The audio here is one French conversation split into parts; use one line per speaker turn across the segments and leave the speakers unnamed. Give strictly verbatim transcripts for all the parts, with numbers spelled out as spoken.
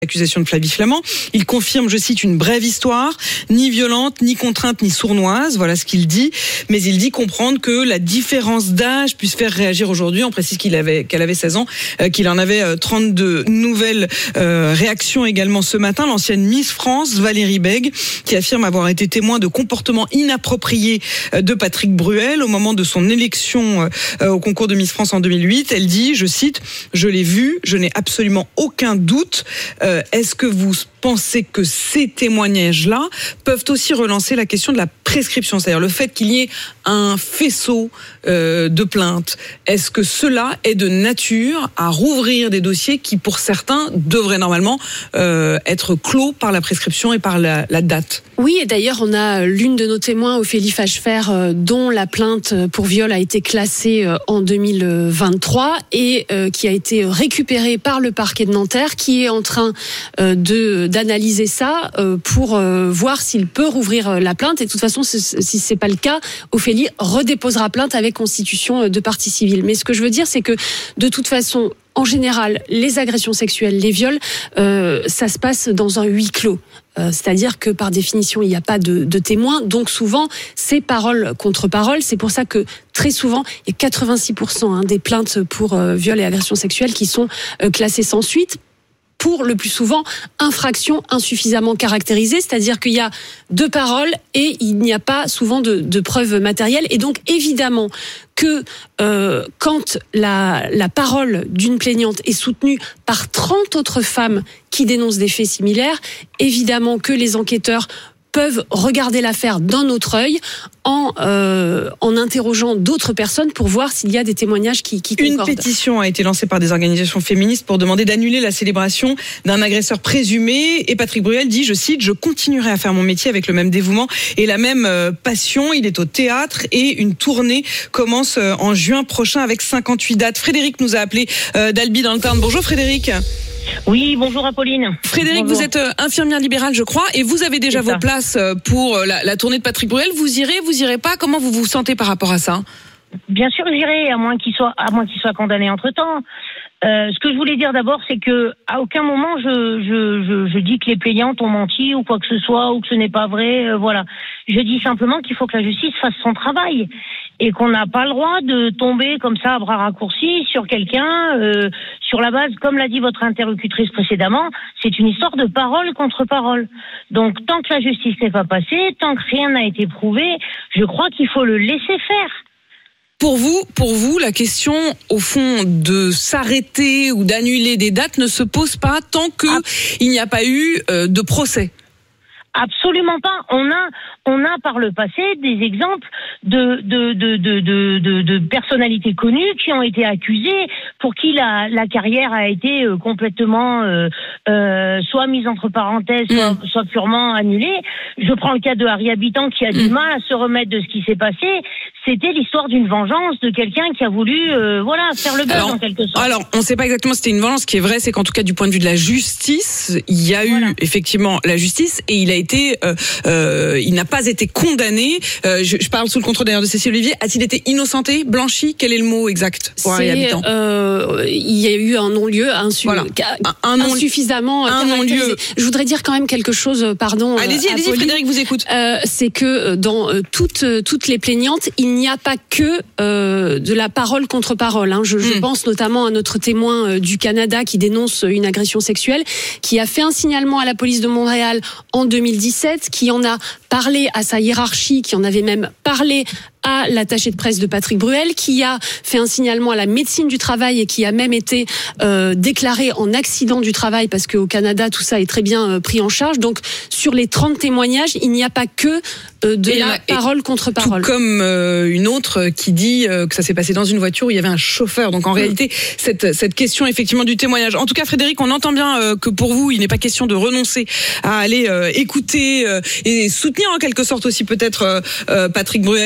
Accusation de Flavie Flament. Il confirme, je cite, une brève histoire, ni violente, ni contrainte, ni sournoise. Voilà ce qu'il dit. Mais il dit comprendre que la différence d'âge puisse faire réagir aujourd'hui. On précise qu'il avait, qu'elle avait seize ans, euh, qu'il en avait euh, trente-deux. Nouvelle euh, réaction également ce matin. L'ancienne Miss France, Valérie Bègue, qui affirme avoir été témoin de comportements inappropriés euh, de Patrick Bruel au moment de son élection euh, au concours de Miss France en deux mille huit. Elle dit, je cite, je l'ai vu, je n'ai absolument aucun doute. Euh, Est-ce que vous pensez que ces témoignages-là peuvent aussi relancer la question de la prescription, c'est-à-dire le fait qu'il y ait un faisceau euh, de plaintes? Est-ce que cela est de nature à rouvrir des dossiers qui, pour certains, devraient normalement euh, être clos par la prescription et par la, la date?
Oui, et d'ailleurs, on a l'une de nos témoins, Ophélie Fachefer, euh, dont la plainte pour viol a été classée euh, en deux mille vingt-trois et euh, qui a été récupérée par le parquet de Nanterre, qui est en train euh, de d'analyser ça euh, pour euh, voir s'il peut rouvrir la plainte. Et de toute façon, si c'est pas le cas, Ophélie redéposera plainte avec constitution de partie civile. Mais ce que je veux dire, c'est que de toute façon, en général, les agressions sexuelles, les viols, euh, ça se passe dans un huis clos. Euh, c'est-à-dire que par définition, il n'y a pas de, de témoins. Donc souvent, c'est parole contre parole. C'est pour ça que très souvent, il y a quatre-vingt-six pour cent hein, des plaintes pour euh, viol et agressions sexuelles qui sont euh, classées sans suite. Pour le plus souvent, infraction insuffisamment caractérisée, c'est-à-dire qu'il y a deux paroles et il n'y a pas souvent de, de preuves matérielles. Et donc, évidemment, que euh, quand la, la parole d'une plaignante est soutenue par trente autres femmes qui dénoncent des faits similaires, évidemment que les enquêteurs peuvent regarder l'affaire d'un autre œil en, euh, en interrogeant d'autres personnes pour voir s'il y a des témoignages qui, qui concordent.
Une pétition a été lancée par des organisations féministes pour demander d'annuler la célébration d'un agresseur présumé. Et Patrick Bruel dit, je cite, « Je continuerai à faire mon métier avec le même dévouement et la même euh, passion. » Il est au théâtre et une tournée commence euh, en juin prochain avec cinquante-huit dates. Frédéric nous a appelé euh, d'Albi dans le Tarn. Bonjour Frédéric.
Oui, bonjour Apolline.
Frédéric,
bonjour.
Vous êtes infirmière libérale, je crois, et vous avez déjà vos places pour la, la tournée de Patrick Bruel. Vous irez, vous irez pas? Comment vous vous sentez par rapport à ça?
Bien sûr, j'irai, à moins qu'il soit, à moins qu'il soit condamné entre-temps. Euh, ce que je voulais dire d'abord, c'est que à aucun moment je, je, je, je dis que les plaignantes ont menti ou quoi que ce soit ou que ce n'est pas vrai. Euh, voilà, je dis simplement qu'il faut que la justice fasse son travail et qu'on n'a pas le droit de tomber comme ça à bras raccourcis sur quelqu'un euh, sur la base, comme l'a dit votre interlocutrice précédemment, c'est une histoire de parole contre parole. Donc tant que la justice n'est pas passée, tant que rien n'a été prouvé, je crois qu'il faut le laisser faire.
Pour vous, pour vous, la question, au fond, de s'arrêter ou d'annuler des dates ne se pose pas tant qu'il n'y a pas eu euh, de procès.
Absolument pas. On a, on a par le passé des exemples de de de de de, de, de personnalités connues qui ont été accusées, pour qui la, la carrière a été euh, complètement euh, euh, soit mise entre parenthèses, soit, mmh. soit purement annulée. Je prends le cas de Harry Habitant qui a mmh. du mal à se remettre de ce qui s'est passé. C'était l'histoire d'une vengeance de quelqu'un qui a voulu, euh, voilà, faire le buzz alors, en quelque sorte.
Alors, on ne sait pas exactement si c'était une vengeance. Ce qui est vrai, c'est qu'en tout cas, du point de vue de la justice, il y a voilà. eu effectivement la justice et il a été, euh, euh, il n'a pas été condamné. Euh, je, je parle sous le contrôle d'ailleurs de Cécile Olivier. A-t-il été innocenté, blanchi? Quel est le mot exact pour Harry Habitant?
euh, Il y a eu un non-lieu insu-
voilà. un, un non- insuffisamment
un non-lieu. Je voudrais dire quand même quelque chose, pardon.
Allez-y, allez-y, Pauline. Frédéric vous écoute.
Euh, c'est que dans euh, toutes toutes les plaignantes, il n'y a pas que euh, de la parole contre parole. Hein. Je, je mmh. pense notamment à notre témoin euh, du Canada qui dénonce une agression sexuelle, qui a fait un signalement à la police de Montréal en deux mille dix-sept, qui en a parlé à sa hiérarchie, qui en avait même parlé à l'attaché de presse de Patrick Bruel, qui a fait un signalement à la médecine du travail et qui a même été euh, déclaré en accident du travail, parce qu'au Canada, tout ça est très bien euh, pris en charge. Donc, sur les trente témoignages, il n'y a pas que euh, de et la et parole contre parole.
Tout comme euh, une autre qui dit euh, que ça s'est passé dans une voiture où il y avait un chauffeur. Donc, en mmh. réalité, cette, cette question, effectivement, du témoignage. En tout cas, Frédéric, on entend bien euh, que pour vous, il n'est pas question de renoncer à aller euh, écouter euh, et soutenir, en quelque sorte, aussi peut-être euh, euh, Patrick Bruel euh,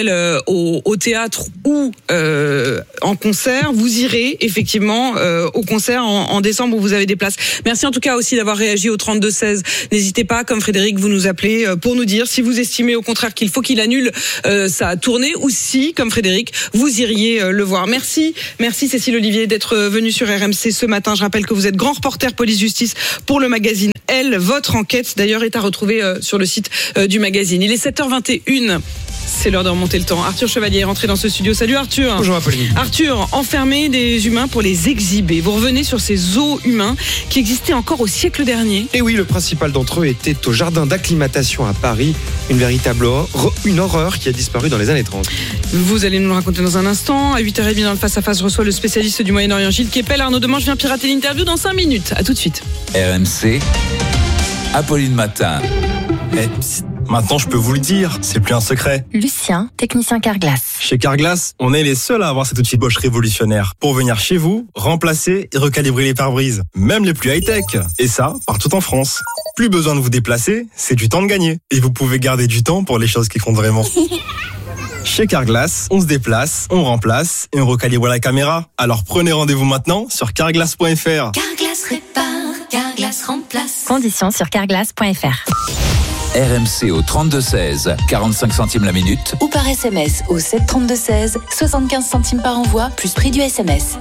au, au théâtre ou euh, en concert, vous irez effectivement euh, au concert en, en décembre où vous avez des places. Merci en tout cas aussi d'avoir réagi au trente-deux seize. N'hésitez pas, comme Frédéric, vous nous appelez pour nous dire si vous estimez au contraire qu'il faut qu'il annule euh, sa tournée ou si, comme Frédéric, vous iriez euh, le voir. Merci, merci Cécile Olivier d'être venue sur R M C ce matin. Je rappelle que vous êtes grand reporter police-justice pour le magazine Elle. Votre enquête d'ailleurs est à retrouver euh, sur le site euh, du magazine. Il est sept heures vingt et une. C'est l'heure de remonter le temps. Arthur Chevalier est rentré dans ce studio. Salut Arthur.
Bonjour Apolline.
Arthur, enfermer des humains pour les exhiber. Vous revenez sur ces zoos humains qui existaient encore au siècle dernier.
Et oui, le principal d'entre eux était au jardin d'acclimatation à Paris. Une véritable horreur, une horreur qui a disparu dans les années trente.
Vous allez nous le raconter dans un instant. À huit heures trente dans le Face à Face, je reçois le spécialiste du Moyen-Orient Gilles Kepel. Arnaud Demange vient pirater l'interview dans cinq minutes. À tout de suite.
R M C, Apolline Matin.
Eh, psst, maintenant je peux vous le dire, c'est plus un secret.
Lucien, technicien Carglass.
Chez Carglass, on est les seuls à avoir cet outil Bosch révolutionnaire pour venir chez vous, remplacer et recalibrer les pare-brises, même les plus high-tech. Et ça, partout en France. Plus besoin de vous déplacer, c'est du temps de gagner. Et vous pouvez garder du temps pour les choses qui comptent vraiment. Chez Carglass, on se déplace, on remplace et on recalibre la caméra. Alors prenez rendez-vous maintenant sur carglass point f r.
Carglass répare, Carglass remplace. Conditions sur carglass point f r.
R M C au trente-deux seize, quarante-cinq centimes la minute.
Ou par S M S au sept trente-deux seize, soixante-quinze centimes par envoi, plus prix du S M S.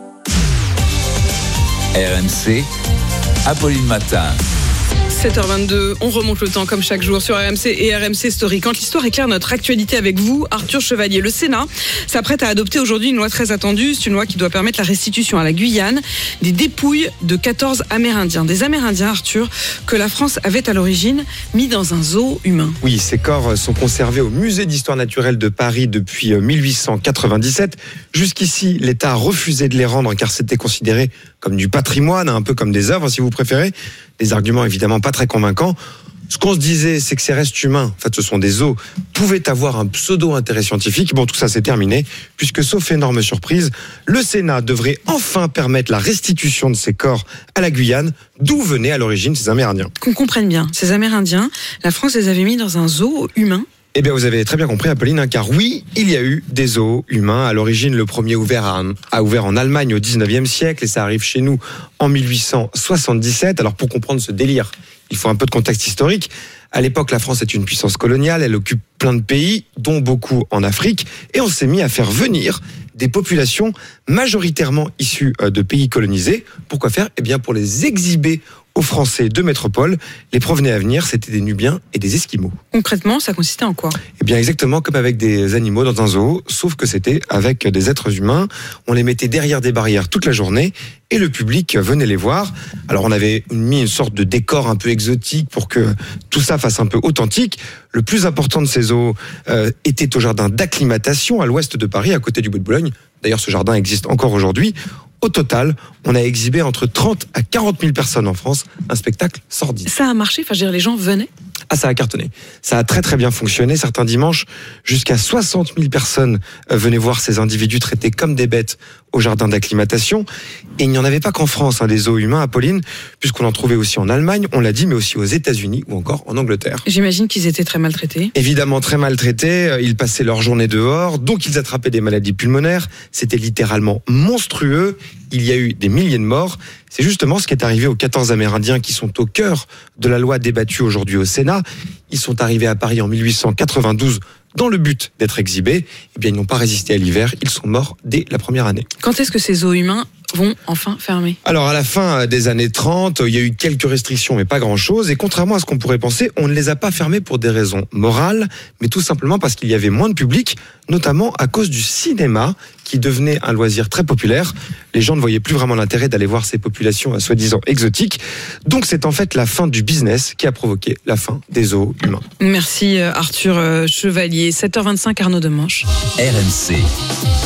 R M C, Apolline Matin.
sept heures vingt-deux, on remonte le temps comme chaque jour sur R M C et R M C Story. Quand l'histoire éclaire notre actualité avec vous, Arthur Chevalier, le Sénat s'apprête à adopter aujourd'hui une loi très attendue. C'est une loi qui doit permettre la restitution à la Guyane des dépouilles de quatorze Amérindiens. Des Amérindiens, Arthur, que la France avait à l'origine mis dans un zoo humain.
Oui, ces corps sont conservés au Musée d'Histoire Naturelle de Paris depuis mille huit cent quatre-vingt-dix-sept. Jusqu'ici, l'État a refusé de les rendre car c'était considéré comme du patrimoine, un peu comme des œuvres si vous préférez. Des arguments évidemment pas très convaincants. Ce qu'on se disait, c'est que ces restes humains, en fait ce sont des os, pouvaient avoir un pseudo-intérêt scientifique. Bon, tout ça c'est terminé, puisque sauf énorme surprise, le Sénat devrait enfin permettre la restitution de ces corps à la Guyane, d'où venaient à l'origine ces Amérindiens.
Qu'on comprenne bien, ces Amérindiens, la France les avait mis dans un zoo humain.
Eh bien, vous avez très bien compris, Apolline, hein, car oui, il y a eu des zoos humains. À l'origine, le premier ouvert a, a ouvert en Allemagne au dix-neuvième siècle et ça arrive chez nous en mille huit cent soixante-dix-sept. Alors, pour comprendre ce délire, il faut un peu de contexte historique. À l'époque, la France est une puissance coloniale, elle occupe plein de pays, dont beaucoup en Afrique, et on s'est mis à faire venir des populations majoritairement issues de pays colonisés. Pourquoi faire ? Eh bien, pour les exhiber aux Français de métropole. Les provenait à venir, c'était des Nubiens et des Esquimaux.
Concrètement, ça consistait en quoi ?
Eh bien, exactement comme avec des animaux dans un zoo, sauf que c'était avec des êtres humains. On les mettait derrière des barrières toute la journée et le public venait les voir. Alors, on avait mis une sorte de décor un peu exotique pour que tout ça fasse un peu authentique. Le plus important de ces zoos euh, était au jardin d'acclimatation à l'ouest de Paris, à côté du Bois de Boulogne. D'ailleurs, ce jardin existe encore aujourd'hui. Au total, on a exhibé entre trente à quarante mille personnes en France, un spectacle sordide.
Ça a marché, enfin, je veux dire, les gens venaient ?
Ah, ça a cartonné. Ça a très très bien fonctionné. Certains dimanches, jusqu'à soixante mille personnes venaient voir ces individus traités comme des bêtes au jardin d'acclimatation. Et il n'y en avait pas qu'en France, hein, des zoos humains, Apolline, puisqu'on en trouvait aussi en Allemagne, on l'a dit, mais aussi aux États-Unis ou encore en Angleterre.
J'imagine qu'ils étaient très maltraités.
Évidemment très maltraités. Ils passaient leur journée dehors, donc ils attrapaient des maladies pulmonaires. C'était littéralement monstrueux. Il y a eu des milliers de morts. C'est justement ce qui est arrivé aux quatorze Amérindiens qui sont au cœur de la loi débattue aujourd'hui au Sénat. Ils sont arrivés à Paris en mille huit cent quatre-vingt-douze dans le but d'être exhibés. Eh bien, ils n'ont pas résisté à l'hiver. Ils sont morts dès la première année.
Quand est-ce que ces zoos humains vont enfin fermer ?
Alors, à la fin des années trente, il y a eu quelques restrictions, mais pas grand-chose. Et contrairement à ce qu'on pourrait penser, on ne les a pas fermés pour des raisons morales, mais tout simplement parce qu'il y avait moins de public, notamment à cause du cinéma, qui devenait un loisir très populaire. Les gens ne voyaient plus vraiment l'intérêt d'aller voir ces populations soi-disant exotiques. Donc, c'est en fait la fin du business qui a provoqué la fin des zoos humains.
Merci Arthur Chevalier. sept heures vingt-cinq, Arnaud Demange.
R M C,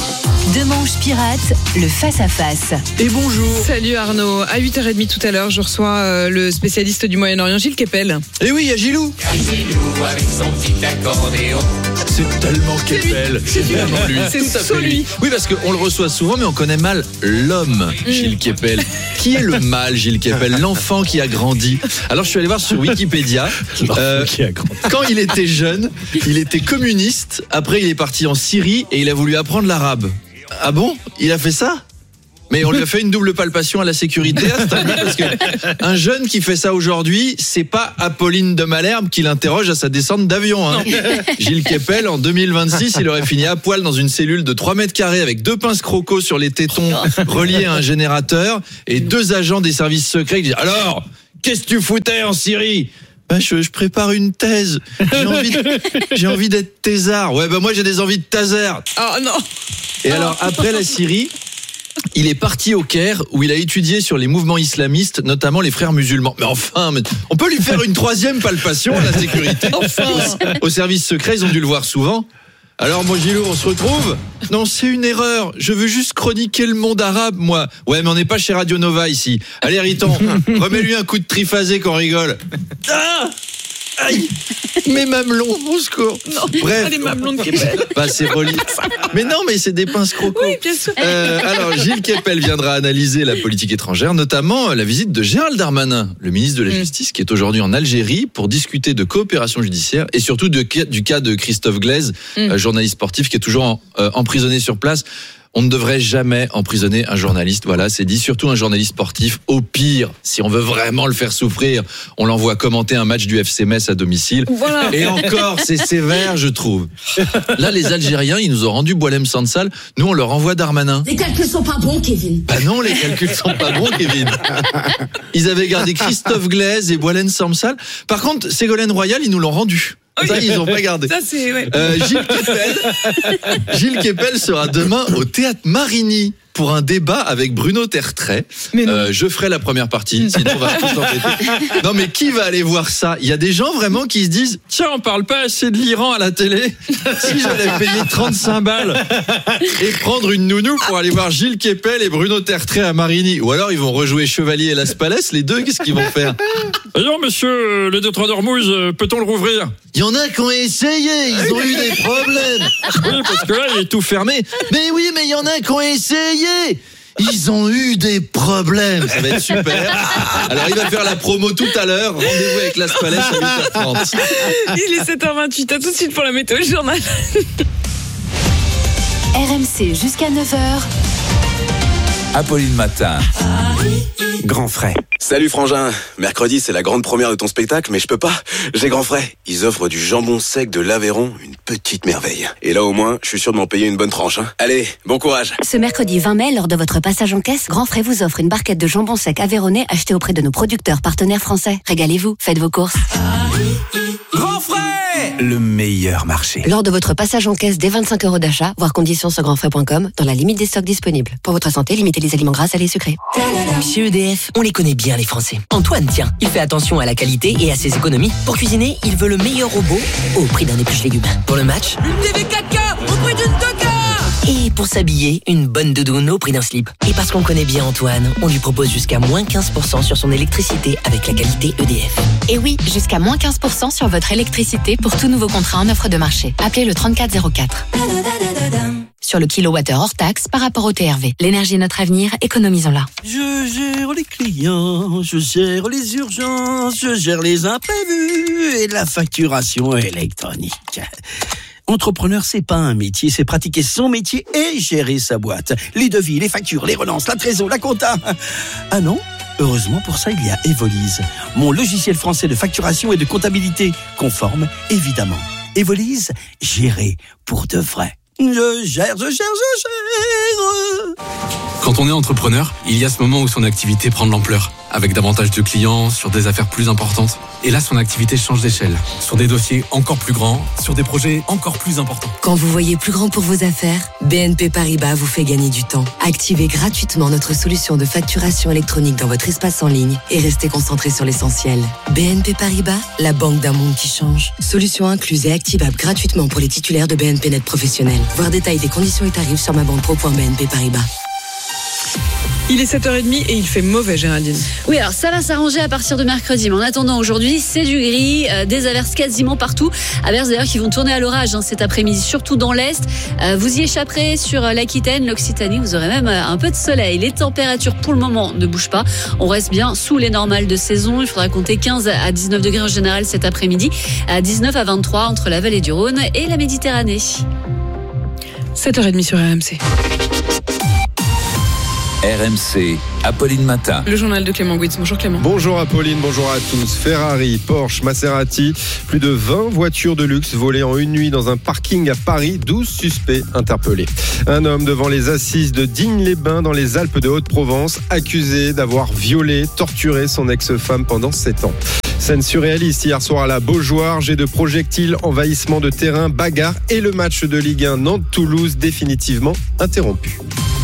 Demanche Pirate, le face-à-face.
Et bonjour.
Salut Arnaud. À huit heures trente tout à l'heure, je reçois euh, le spécialiste du Moyen-Orient, Gilles Kepel.
Et oui, il y a Gilou. C'est tellement Kepel.
C'est
vraiment lui.
C'est
Tout à fait
celui.
lui. Oui, parce qu'on le reçoit souvent, mais on connaît mal l'homme,
Mm.
Gilles Kepel. Qui est le mâle, Gilles Kepel? L'enfant qui a grandi. Alors, je suis allé voir sur Wikipédia. Euh,
Qui a grandi.
Quand il était jeune, il était communiste. Après, il est parti en Syrie et il a voulu apprendre l'arabe. Ah bon? Il a fait ça? Mais on lui a fait une double palpation à la sécurité à ce temps-là, parce que un jeune qui fait ça aujourd'hui, c'est pas Apolline de Malherbe qui l'interroge à sa descente d'avion. Hein. Gilles Kepel, en deux mille vingt-six, il aurait fini à poil dans une cellule de trois mètres carrés avec deux pinces croco sur les tétons reliés à un générateur et deux agents des services secrets qui disent « Alors, qu'est-ce que tu foutais en Syrie ?» Ben, je, je prépare une thèse. J'ai envie, de- j'ai envie d'être thésard. Ouais, ben moi j'ai des envies de taser.
Oh non.
Et alors, après la Syrie, il est parti au Caire où il a étudié sur les mouvements islamistes, notamment les frères musulmans. Mais enfin, mais on peut lui faire une troisième palpation à la sécurité. Enfin, au, au service secret, ils ont dû le voir souvent. Alors, moi, Gilou, on se retrouve? Non, c'est une erreur. Je veux juste chroniquer le monde arabe, moi. Ouais, mais on n'est pas chez Radio Nova ici. Allez, Riton, remets-lui un coup de triphasé qu'on rigole. Ah! Aïe! Mes mamelons, au secours.
Non.
Bref.
Les mamelons de Kepel.
Bah, c'est relié. Mais non, mais c'est des pinces croco.
Oui, bien sûr.
Euh, alors, Gilles Kepel viendra analyser la politique étrangère, notamment la visite de Gérald Darmanin, le ministre de la Justice, qui est aujourd'hui en Algérie pour discuter de coopération judiciaire et surtout de, du cas de Christophe Glaise, mm. euh, journaliste sportif qui est toujours en, euh, emprisonné sur place. On ne devrait jamais emprisonner un journaliste, voilà, c'est dit, surtout un journaliste sportif. Au pire, si on veut vraiment le faire souffrir, on l'envoie commenter un match du F C Metz à domicile.
Voilà.
Et encore, c'est sévère, je trouve. Là, les Algériens, ils nous ont rendu Boualem Sansal. Nous, on leur envoie Darmanin.
Les calculs sont pas bons, Kevin.
Bah non, les calculs sont pas bons, Kevin. Ils avaient gardé Christophe Glaise et Boualem Sansal. Par contre, Ségolène Royal, ils nous l'ont rendu. Ça, ils ont pas gardé.
Ça, c'est, ouais.
Euh, Gilles Kepel, Gilles Kepel sera demain au Théâtre Marigny pour un débat avec Bruno Tertrais.
Mais non.
Euh, je ferai la première partie, sinon on va tous s'embêter. Non, mais qui va aller voir ça? Il y a des gens vraiment qui se disent « Tiens, on parle pas assez de l'Iran à la télé. Si j'allais payer trente-cinq balles et prendre une nounou pour aller voir Gilles Kepel et Bruno Tertrais à Marigny. » Ou alors ils vont rejouer Chevalier et Las Palais, les deux, qu'est-ce qu'ils vont faire? Alors, monsieur, le détroit d'Ormuz, peut-on le rouvrir? Il y en a qui ont essayé, ils ont eu des problèmes. Oui, parce que là, il est tout fermé. Mais oui, mais il y en a qui ont essayé. Ils ont eu des problèmes. Ça va être super. Alors, il va faire la promo tout à l'heure. Rendez-vous avec Las Palais à huit heures trente.
Il est sept heures vingt-huit. À tout de suite pour la météo journal.
R M C jusqu'à neuf heures.
Apolline Matin.
Grand frais. Salut Frangin, mercredi c'est la grande première de ton spectacle, mais je peux pas, j'ai Grand frais. Ils offrent du jambon sec de l'Aveyron, une petite merveille. Et là au moins, je suis sûr de m'en payer une bonne tranche. Hein. Allez, bon courage.
Ce mercredi vingt mai, lors de votre passage en caisse, Grand frais vous offre une barquette de jambon sec aveyronnais achetée auprès de nos producteurs partenaires français. Régalez-vous, faites vos courses.
Grand frais, le meilleur marché.
Lors de votre passage en caisse dès vingt-cinq euros d'achat, voir conditions sur grand frais point com, dans la limite des stocks disponibles. Pour votre santé, limitez les aliments gras, salés et sucrés.
Chez E D F, on les connaît bien les Français. Antoine, tiens, il fait attention à la qualité et à ses économies. Pour cuisiner, il veut le meilleur robot au prix d'un épluche légumes. Pour le match, une T V quatre K au prix d'une Toka. Et pour s'habiller, une bonne doudoune au prix d'un slip. Et parce qu'on connaît bien Antoine, on lui propose jusqu'à moins quinze pour cent sur son électricité avec la qualité E D F.
Et oui, jusqu'à moins quinze pour cent sur votre électricité pour tout nouveau contrat en offre de marché. Appelez le trente-quatre zéro quatre. Sur le kilowattheure hors taxe par rapport au T R V. L'énergie est notre avenir, économisons-la.
Je gère les clients, je gère les urgences, je gère les imprévus et la facturation électronique. Entrepreneur, c'est pas un métier, c'est pratiquer son métier et gérer sa boîte. Les devis, les factures, les relances, la trésor, la compta. Ah non ? Heureusement, pour ça, il y a Evolise, mon logiciel français de facturation et de comptabilité, conforme, évidemment. Evolise, gérer pour de vrai. Je gère, je gère, je gère.
Quand on est entrepreneur, il y a ce moment où son activité prend de l'ampleur, avec davantage de clients, sur des affaires plus importantes. Et là, son activité change d'échelle, sur des dossiers encore plus grands, sur des projets encore plus importants.
Quand vous voyez plus grand pour vos affaires, B N P Paribas vous fait gagner du temps. Activez gratuitement notre solution de facturation électronique dans votre espace en ligne et restez concentré sur l'essentiel. B N P Paribas, la banque d'un monde qui change. Solution incluse et activable gratuitement pour les titulaires de B N P Net Professionnel. Voir détails des conditions et tarifs sur ma banque pro point b n p paribas.
Il est sept heures trente et il fait mauvais, Géraldine.
Oui, alors ça va s'arranger à partir de mercredi. Mais en attendant, aujourd'hui, c'est du gris, euh, des averses quasiment partout. Averses d'ailleurs qui vont tourner à l'orage hein, cet après-midi, surtout dans l'Est. Euh, vous y échapperez sur l'Aquitaine, l'Occitanie. Vous aurez même un peu de soleil. Les températures, pour le moment, ne bougent pas. On reste bien sous les normales de saison. Il faudra compter quinze à dix-neuf degrés en général cet après-midi. À dix-neuf à vingt-trois entre la vallée du Rhône et la Méditerranée.
sept heures trente sur R M C.
R M C, Apolline Matin.
Le journal de Clément Guitz. Bonjour Clément.
Bonjour Apolline, bonjour à tous. Ferrari, Porsche, Maserati, plus de vingt voitures de luxe volées en une nuit dans un parking à Paris, douze suspects interpellés. Un homme devant les assises de Digne-les-Bains dans les Alpes de Haute-Provence, accusé d'avoir violé, torturé son ex-femme pendant sept ans. Scène surréaliste hier soir à la Beaujoire, jet de projectiles, envahissement de terrain, bagarre et le match de Ligue un Nantes-Toulouse définitivement interrompu.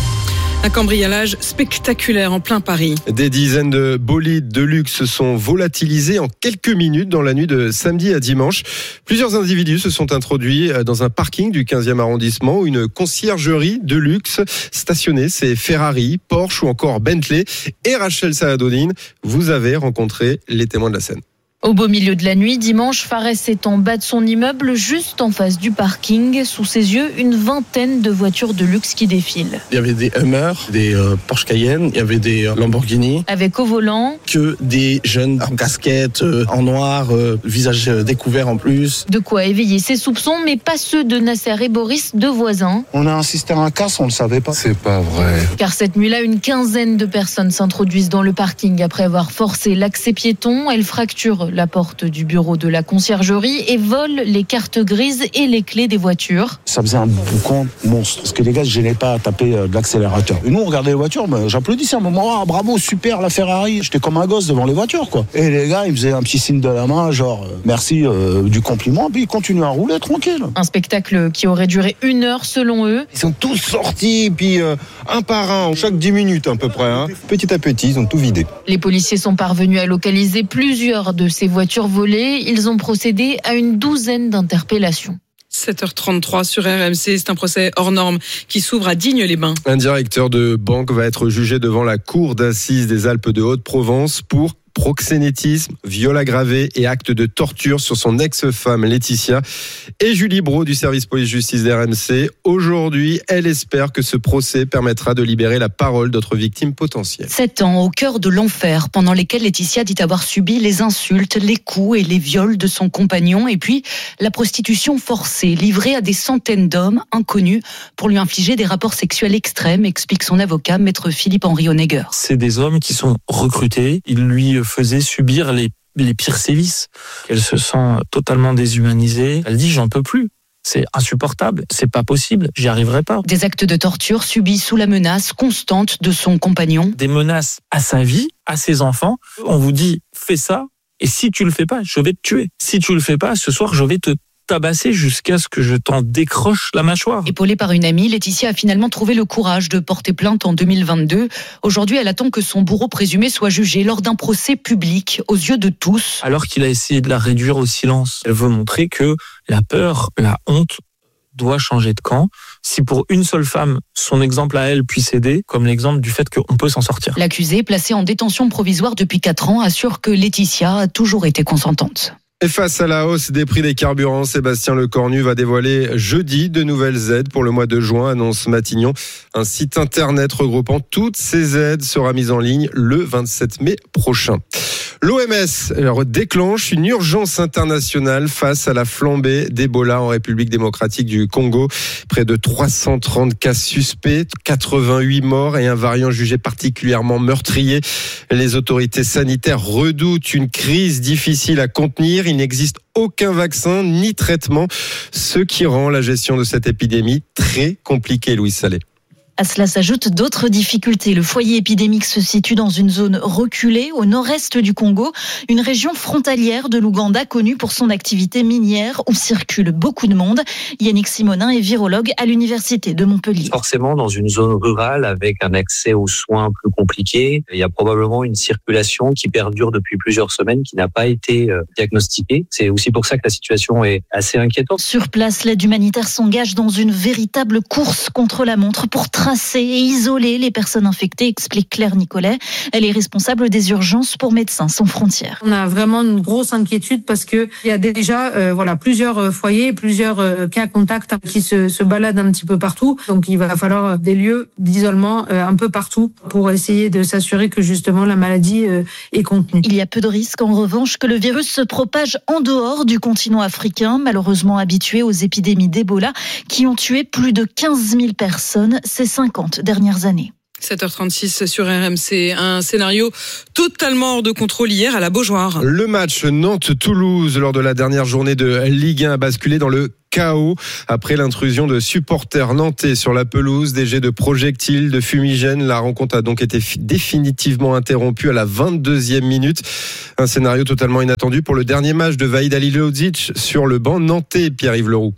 Un cambriolage spectaculaire en plein Paris.
Des dizaines de bolides de luxe sont volatilisés en quelques minutes dans la nuit de samedi à dimanche. Plusieurs individus se sont introduits dans un parking du quinzième arrondissement où une conciergerie de luxe stationnée, c'est Ferrari, Porsche ou encore Bentley. Et Rachel Saladonine, vous avez rencontré les témoins de la scène.
Au beau milieu de la nuit, dimanche, Fares est en bas de son immeuble, juste en face du parking. Sous ses yeux, une vingtaine de voitures de luxe qui défilent.
Il y avait des Hummer, des euh, Porsche Cayenne, il y avait des euh, Lamborghini.
Avec au volant...
Que des jeunes en casquette, euh, en noir, euh, visage euh, découvert en plus.
De quoi éveiller ses soupçons, mais pas ceux de Nasser et Boris, deux voisins.
On a insisté à un casse, on le savait pas.
C'est pas vrai.
Car cette nuit-là, une quinzaine de personnes s'introduisent dans le parking après avoir forcé l'accès piéton. Elles fracturent la porte du bureau de la conciergerie et volent les cartes grises et les clés des voitures.
Ça faisait un boucan monstre, parce que les gars ne se gênaient pas à taper de l'accélérateur. Et nous, on regardait les voitures, mais j'applaudissais à un moment, ah, bravo, super, la Ferrari. J'étais comme un gosse devant les voitures, quoi. Et les gars, ils faisaient un petit signe de la main, genre, euh, merci euh, du compliment, puis ils continuaient à rouler tranquille.
Un spectacle qui aurait duré une heure selon eux.
Ils sont tous sortis, puis euh, un par un, chaque dix minutes à peu près. Hein. Petit à petit, ils ont tout vidé.
Les policiers sont parvenus à localiser plusieurs de ces voitures volées. Ils ont procédé à une douzaine d'interpellations.
sept heures trente-trois sur R M C, c'est un procès hors norme qui s'ouvre à Digne-les-Bains.
Un directeur de banque va être jugé devant la cour d'assises des Alpes de Haute-Provence pour proxénétisme, viol aggravé et acte de torture sur son ex-femme Laetitia. Et Julie Brault du service police-justice d'R M C. Aujourd'hui, elle espère que ce procès permettra de libérer la parole d'autres victimes potentielles.
Sept ans au cœur de l'enfer, pendant lesquels Laetitia dit avoir subi les insultes, les coups et les viols de son compagnon, et puis la prostitution forcée, livrée à des centaines d'hommes inconnus pour lui infliger des rapports sexuels extrêmes, explique son avocat, maître Philippe-Henri Honegger.
C'est des hommes qui sont recrutés, ils lui faisait subir les, les pires sévices. Elle se sent totalement déshumanisée. Elle dit j'en peux plus. C'est insupportable, c'est pas possible, j'y arriverai pas.
Des actes de torture subis sous la menace constante de son compagnon.
Des menaces à sa vie, à ses enfants. On vous dit fais ça et si tu le fais pas, je vais te tuer. Si tu le fais pas, ce soir je vais te tabasser jusqu'à ce que je t'en décroche la mâchoire.
Épaulée par une amie, Laetitia a finalement trouvé le courage de porter plainte en deux mille vingt-deux. Aujourd'hui, elle attend que son bourreau présumé soit jugé lors d'un procès public aux yeux de tous.
Alors qu'il a essayé de la réduire au silence, elle veut montrer que la peur, la honte doit changer de camp. Si pour une seule femme, son exemple à elle puisse aider, comme l'exemple du fait qu'on peut s'en sortir.
L'accusée, placée en détention provisoire depuis quatre ans, assure que Laetitia a toujours été consentante.
Et face à la hausse des prix des carburants, Sébastien Lecornu va dévoiler jeudi de nouvelles aides pour le mois de juin, annonce Matignon. Un site internet regroupant toutes ces aides sera mis en ligne le vingt-sept mai prochain. L'O M S déclenche une urgence internationale face à la flambée d'Ebola en République démocratique du Congo. Près de trois cent trente cas suspects, quatre-vingt-huit morts et un variant jugé particulièrement meurtrier. Les autorités sanitaires redoutent une crise difficile à contenir. Il n'existe aucun vaccin ni traitement, ce qui rend la gestion de cette épidémie très compliquée, Louis Salé.
À cela s'ajoutent d'autres difficultés. Le foyer épidémique se situe dans une zone reculée au nord-est du Congo, une région frontalière de l'Ouganda connue pour son activité minière où circule beaucoup de monde. Yannick Simonin est virologue à l'université de Montpellier.
Forcément, dans une zone rurale avec un accès aux soins plus compliqué, il y a probablement une circulation qui perdure depuis plusieurs semaines qui n'a pas été diagnostiquée. C'est aussi pour ça que la situation est assez inquiétante.
Sur place, l'aide humanitaire s'engage dans une véritable course contre la montre pour tracer et isoler les personnes infectées, explique Claire Nicolet. Elle est responsable des urgences pour Médecins sans frontières.
On a vraiment une grosse inquiétude parce que il y a déjà euh, voilà plusieurs foyers, plusieurs euh, cas contacts qui se, se baladent un petit peu partout. Donc il va falloir des lieux d'isolement euh, un peu partout pour essayer de s'assurer que justement la maladie euh, est contenue.
Il y a peu de risques en revanche que le virus se propage en dehors du continent africain, malheureusement habitué aux épidémies d'Ebola qui ont tué plus de quinze mille personnes ces cinquante dernières années.
sept heures trente-six sur R M C, un scénario totalement hors de contrôle hier à la Beaujoire.
Le match Nantes-Toulouse lors de la dernière journée de Ligue un a basculé dans le chaos après l'intrusion de supporters nantais sur la pelouse, des jets de projectiles, de fumigènes. La rencontre a donc été définitivement interrompue à la vingt-deuxième minute. Un scénario totalement inattendu pour le dernier match de Vahid Halilovic sur le banc nantais, Pierre-Yves Leroux.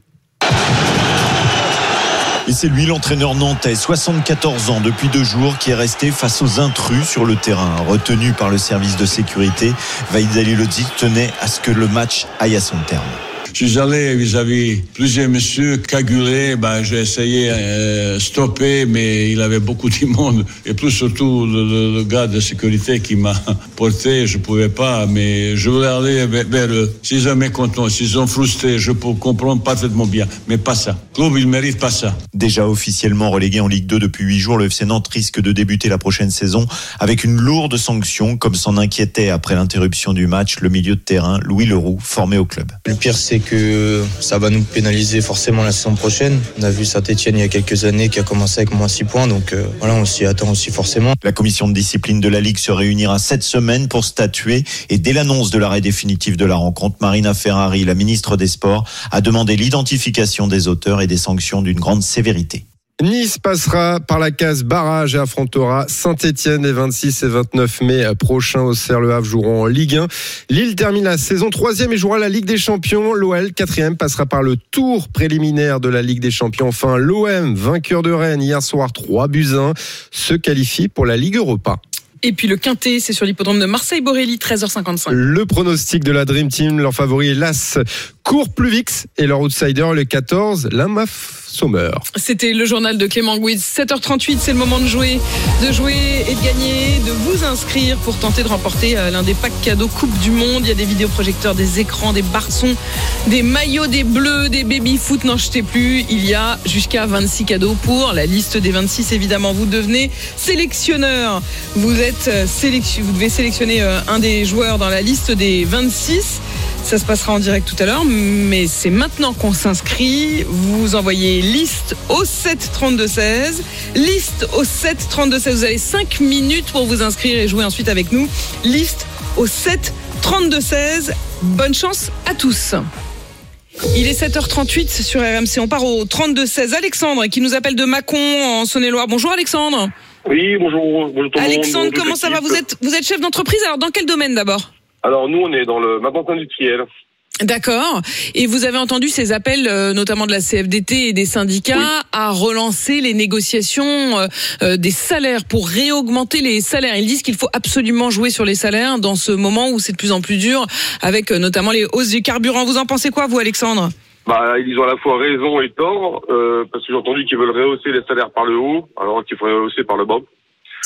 Et c'est lui l'entraîneur nantais, soixante-quatorze ans depuis deux jours, qui est resté face aux intrus sur le terrain. Retenu par le service de sécurité, Vahid Halilovic tenait à ce que le match aille à son terme.
Je suis allé vis-à-vis plusieurs messieurs cagoulés, ben, j'ai essayé de euh, stopper, mais il avait beaucoup de monde. Et plus surtout, le, le, le gars de sécurité qui m'a porté, je pouvais pas, mais je voulais aller vers, vers eux. S'ils sont mécontents, s'ils sont frustrés, je peux comprendre parfaitement bien, mais pas ça. Le club, il mérite pas ça.
Déjà officiellement relégué en Ligue deux depuis huit jours, le F C Nantes risque de débuter la prochaine saison avec une lourde sanction, comme s'en inquiétait après l'interruption du match le milieu de terrain Louis Leroux, formé au club.
Le pire, c'est que ça va nous pénaliser forcément la saison prochaine. On a vu Saint-Etienne il y a quelques années qui a commencé avec moins six points, donc euh, voilà, on s'y attend aussi forcément.
La commission de discipline de la Ligue se réunira cette semaine pour statuer et dès l'annonce de l'arrêt définitif de la rencontre, Marina Ferrari, la ministre des Sports, a demandé l'identification des auteurs et des sanctions d'une grande sévérité.
Nice passera par la case barrage et affrontera Saint-Etienne les vingt-six et vingt-neuf mai prochains. Auxerre, Le Havre joueront en Ligue un. Lille termine la saison troisième et jouera la Ligue des Champions. L'O L, quatrième, passera par le tour préliminaire de la Ligue des Champions. Enfin, l'O M, vainqueur de Rennes hier soir trois buts à un, se qualifie pour la Ligue Europa.
Et puis le Quintet, c'est sur l'hippodrome de Marseille-Borelli, treize heures cinquante-cinq.
Le pronostic de la Dream Team, leur favori est l'As Court plus vix et leur outsider, le quatorze, la M A F Sommer.
C'était le journal de Clément Gouiz. sept heures trente-huit, c'est le moment de jouer, de jouer et de gagner, de vous inscrire pour tenter de remporter l'un des packs cadeaux Coupe du Monde. Il y a des vidéoprojecteurs, des écrans, des barçons, des maillots, des bleus, des baby-foot, n'en jetez plus. Il y a jusqu'à vingt-six cadeaux pour la liste des vingt-six. Évidemment, vous devenez sélectionneur. Vous êtes sélection, vous devez sélectionner un des joueurs dans la liste des vingt-six. Ça se passera en direct tout à l'heure, mais c'est maintenant qu'on s'inscrit. Vous envoyez liste au sept trente-deux seize. Liste au sept trente-deux seize. Vous avez cinq minutes pour vous inscrire et jouer ensuite avec nous. Liste au sept trente-deux seize. Bonne chance à tous. Il est sept heures trente-huit sur R M C. On part au trente-deux seize. Alexandre qui nous appelle de Mâcon en Saône-et-Loire. Bonjour Alexandre.
Oui, bonjour. bonjour tout le
Alexandre,
monde,
comment ça va ? Vous êtes, vous êtes chef d'entreprise. Alors dans quel domaine d'abord ?
Alors nous, on est dans le maintenance industrielle.
D'accord. Et vous avez entendu ces appels, euh, notamment de la C F D T et des syndicats, oui, à relancer les négociations euh, euh, des salaires pour réaugmenter les salaires. Ils disent qu'il faut absolument jouer sur les salaires dans ce moment où c'est de plus en plus dur, avec euh, notamment les hausses du carburant. Vous en pensez quoi, vous, Alexandre ?
Bah, ils ont à la fois raison et tort, euh, parce que j'ai entendu qu'ils veulent rehausser les salaires par le haut, alors qu'il faut rehausser par le bas.
C'est-à-dire ?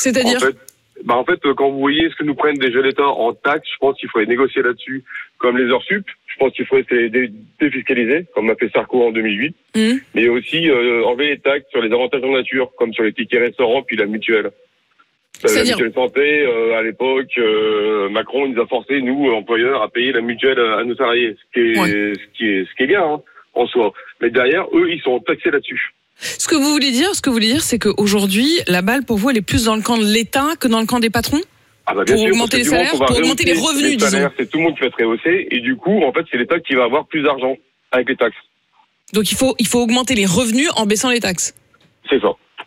En fait, bah en fait, quand vous voyez ce que nous prennent déjà l'État en taxes, je pense qu'il faudrait négocier là-dessus, comme les heures sup. Je pense qu'il faudrait les défiscaliser, comme a fait Sarko en deux mille huit. Mmh. Mais aussi euh, enlever les taxes sur les avantages en nature, comme sur les tickets restaurants, puis la mutuelle. Euh, la mutuelle santé, euh, à l'époque, euh, Macron il nous a forcé, nous, employeurs, à payer la mutuelle à nos salariés, ce qui est, ouais. ce qui est, ce qui est bien, hein, en soi. Mais derrière, eux, ils sont taxés là-dessus.
Ce que vous voulez dire, ce que vous voulez dire, c'est qu'aujourd'hui, la balle pour vous, elle est plus dans le camp de l'État que dans le camp des patrons.
Ah bah bien
pour
sûr,
augmenter les salaires, pour augmenter les revenus, les salaires,
disons. C'est tout le monde qui va être rehaussé, et du coup, en fait, c'est l'État qui va avoir plus d'argent avec les taxes.
Donc il faut, il faut augmenter les revenus en baissant les taxes.
C'est ça.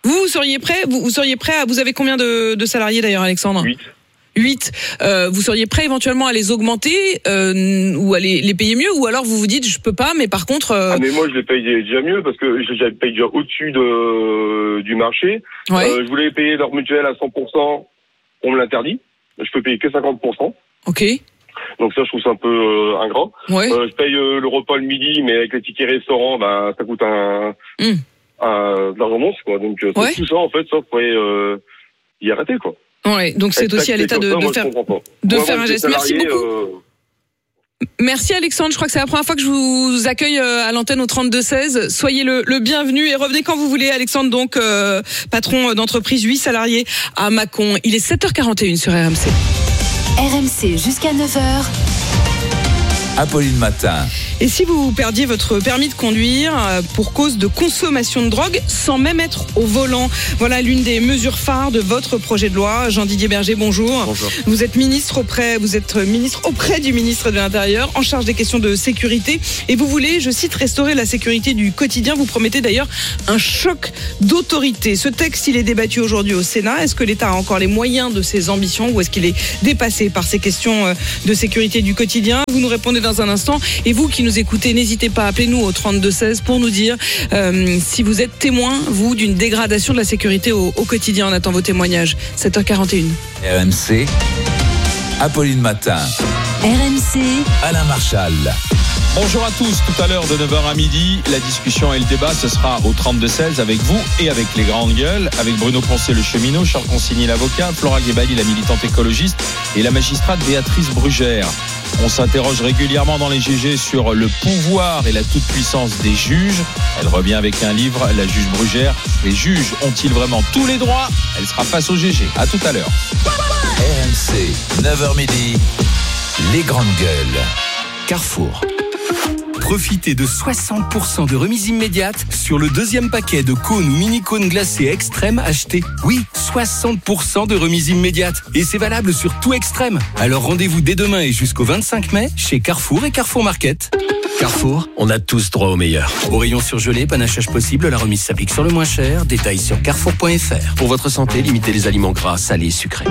Vous, vous seriez prêt vous, vous seriez prêt à, vous avez combien de, de salariés d'ailleurs, Alexandre?
huit.
huit. Euh, vous seriez prêt éventuellement à les augmenter euh, ou à les, les payer mieux, ou alors vous vous dites je peux pas, mais par contre. Euh...
Ah, mais moi je les paye déjà mieux parce que je les paye déjà au-dessus de du marché.
Ouais.
Euh, je voulais payer leur mutuelle à cent pour cent, on me l'interdit. Je peux payer que cinquante pour cent.
Ok.
Donc ça, je trouve ça un peu euh, ingrat.
Ouais.
Euh, je paye euh, le repas le midi, mais avec les tickets restaurants, bah ça coûte un,
mm.
un de l'argent monstre, quoi. Donc euh,
ouais.
tout ça, en fait, ça pourrait euh, y arrêter, quoi.
Ouais. Donc c'est aussi à l'État de,
ça,
de
moi,
faire
de
faire un geste. Merci beaucoup.
Euh...
Merci Alexandre, je crois que c'est la première fois que je vous accueille à l'antenne au trente-deux seize. Soyez le, le bienvenu et revenez quand vous voulez. Alexandre, donc euh, patron d'entreprise, huit salariés à Mâcon. Il est sept heures quarante et une sur R M C.
R M C jusqu'à neuf heures.
Apolline Matin.
Et si vous perdiez votre permis de conduire pour cause de consommation de drogue sans même être au volant, voilà l'une des mesures phares de votre projet de loi. Jean-Didier Berger, bonjour.
Bonjour.
Vous êtes ministre auprès, vous êtes ministre auprès du ministre de l'Intérieur, en charge des questions de sécurité, et vous voulez, je cite, restaurer la sécurité du quotidien. Vous promettez d'ailleurs un choc d'autorité. Ce texte, il est débattu aujourd'hui au Sénat. Est-ce que l'État a encore les moyens de ses ambitions, ou est-ce qu'il est dépassé par ces questions de sécurité du quotidien? Vous nous répondez dans un instant. Et vous qui nous écoutez, n'hésitez pas à appeler nous au trente-deux seize pour nous dire euh, si vous êtes témoin, vous, d'une dégradation de la sécurité au, au quotidien. On attend vos témoignages. sept heures quarante et une.
R M C, Apolline Matin.
R M C,
Alain Marchal.
Bonjour à tous, tout à l'heure de neuf heures à midi, la discussion et le débat, ce sera au trente-deux seize avec vous et avec les grandes gueules, avec Bruno Poncet le cheminot, Charles Consigny l'avocat, Flora Guébali la militante écologiste et la magistrate Béatrice Brugère. On s'interroge régulièrement dans les G G sur le pouvoir et la toute-puissance des juges. Elle revient avec un livre, La juge Brugère. Les juges ont-ils vraiment tous les droits? Elle sera face au G G. À tout à l'heure.
R M C, neuf heures midi, les grandes gueules.
Carrefour. Profitez de soixante pour cent de remise immédiate sur le deuxième paquet de cônes ou mini-cônes glacés Extrême achetés. Oui, soixante pour cent de remise immédiate. Et c'est valable sur tout Extrême. Alors rendez-vous dès demain et jusqu'au vingt-cinq mai chez Carrefour et Carrefour Market. Carrefour, on a tous droit au meilleur. Au rayon surgelé, panachage possible, la remise s'applique sur le moins cher. Détails sur carrefour point f r. Pour votre santé, limitez les aliments gras, salés et sucrés.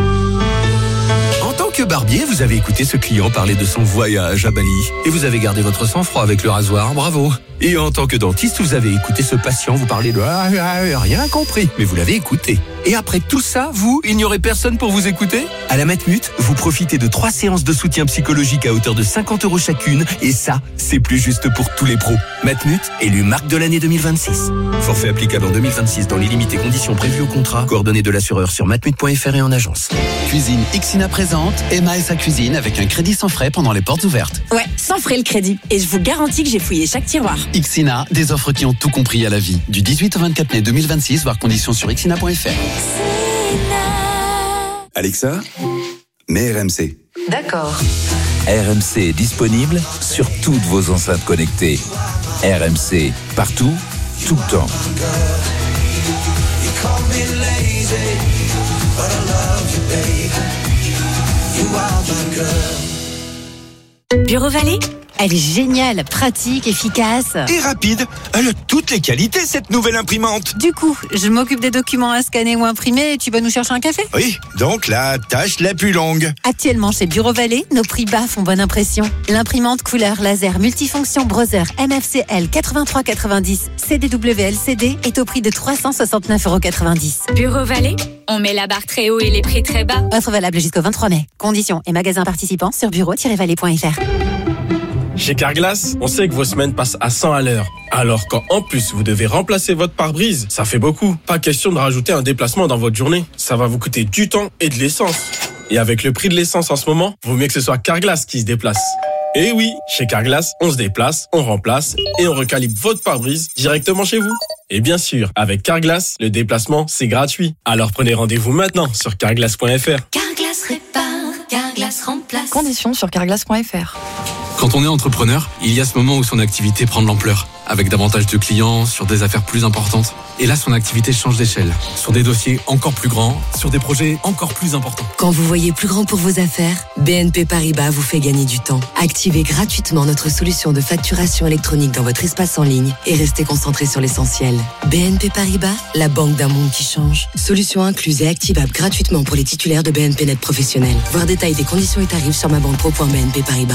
En tant que barbier, vous avez écouté ce client parler de son voyage à Bali. Et vous avez gardé votre sang-froid avec le rasoir, bravo. Et en tant que dentiste, vous avez écouté ce patient vous parler de ah, ah, rien compris, mais vous l'avez écouté. Et après tout ça, vous, il n'y aurait personne pour vous écouter? À la Matmut, vous profitez de trois séances de soutien psychologique à hauteur de cinquante euros chacune. Et ça, c'est plus juste pour tous les pros. Matmut, élu marque de l'année deux mille vingt-six. Forfait applicable en deux mille vingt-six dans les limites et conditions prévues au contrat. Coordonnées de l'assureur sur matmut point f r et en agence.
Cuisine Ixina présente Emma et sa cuisine avec un crédit sans frais pendant les portes ouvertes.
Ouais, sans frais le crédit. Et je vous garantis que j'ai fouillé chaque tiroir.
Ixina, des offres qui ont tout compris à la vie. Du dix-huit au vingt-quatre mai deux mille vingt-six, voir conditions sur ixina point f r.
Alexa, mets R M C.
D'accord.
R M C est disponible sur toutes vos enceintes connectées. R M C, partout, tout le temps.
Bureau Vallée, elle est géniale, pratique, efficace.
Et rapide. Elle a toutes les qualités, cette nouvelle imprimante.
Du coup, je m'occupe des documents à scanner ou imprimer et tu vas nous chercher un café?
Oui, donc la tâche la plus longue.
Actuellement chez Bureau Vallée, nos prix bas font bonne impression. L'imprimante couleur laser multifonction Brother M F C L quatre-vingt-trois quatre-vingt-dix C D W L C D est au prix de trois cent soixante-neuf euros quatre-vingt-dix.
Bureau Vallée, on met la barre très haut et les prix très bas.
Offre valable jusqu'au vingt-trois mai. Conditions et magasins participants sur bureau tiret vallée point f r.
Chez Carglass, on sait que vos semaines passent à cent à l'heure. Alors quand en plus vous devez remplacer votre pare-brise, ça fait beaucoup. Pas question de rajouter un déplacement dans votre journée. Ça va vous coûter du temps et de l'essence. Et avec le prix de l'essence en ce moment, vaut mieux que ce soit Carglass qui se déplace. Et oui, chez Carglass, on se déplace, on remplace et on recalibre votre pare-brise directement chez vous. Et bien sûr, avec Carglass, le déplacement, c'est gratuit. Alors prenez rendez-vous maintenant sur carglass point f r.
Carglass répare, Carglass remplace.
Conditions sur carglass point f r.
Quand on est entrepreneur, il y a ce moment où son activité prend de l'ampleur. avec davantage de clients, sur des affaires plus importantes. Et là, son activité change d'échelle, sur des dossiers encore plus grands, sur des projets encore plus importants.
Quand vous voyez plus grand pour vos affaires, B N P Paribas vous fait gagner du temps. Activez gratuitement notre solution de facturation électronique dans votre espace en ligne et restez concentré sur l'essentiel. B N P Paribas, la banque d'un monde qui change. Solution incluse et activable gratuitement pour les titulaires de B N P Net professionnels. Voir détail des conditions et tarifs sur ma banque pro point b n p paribas.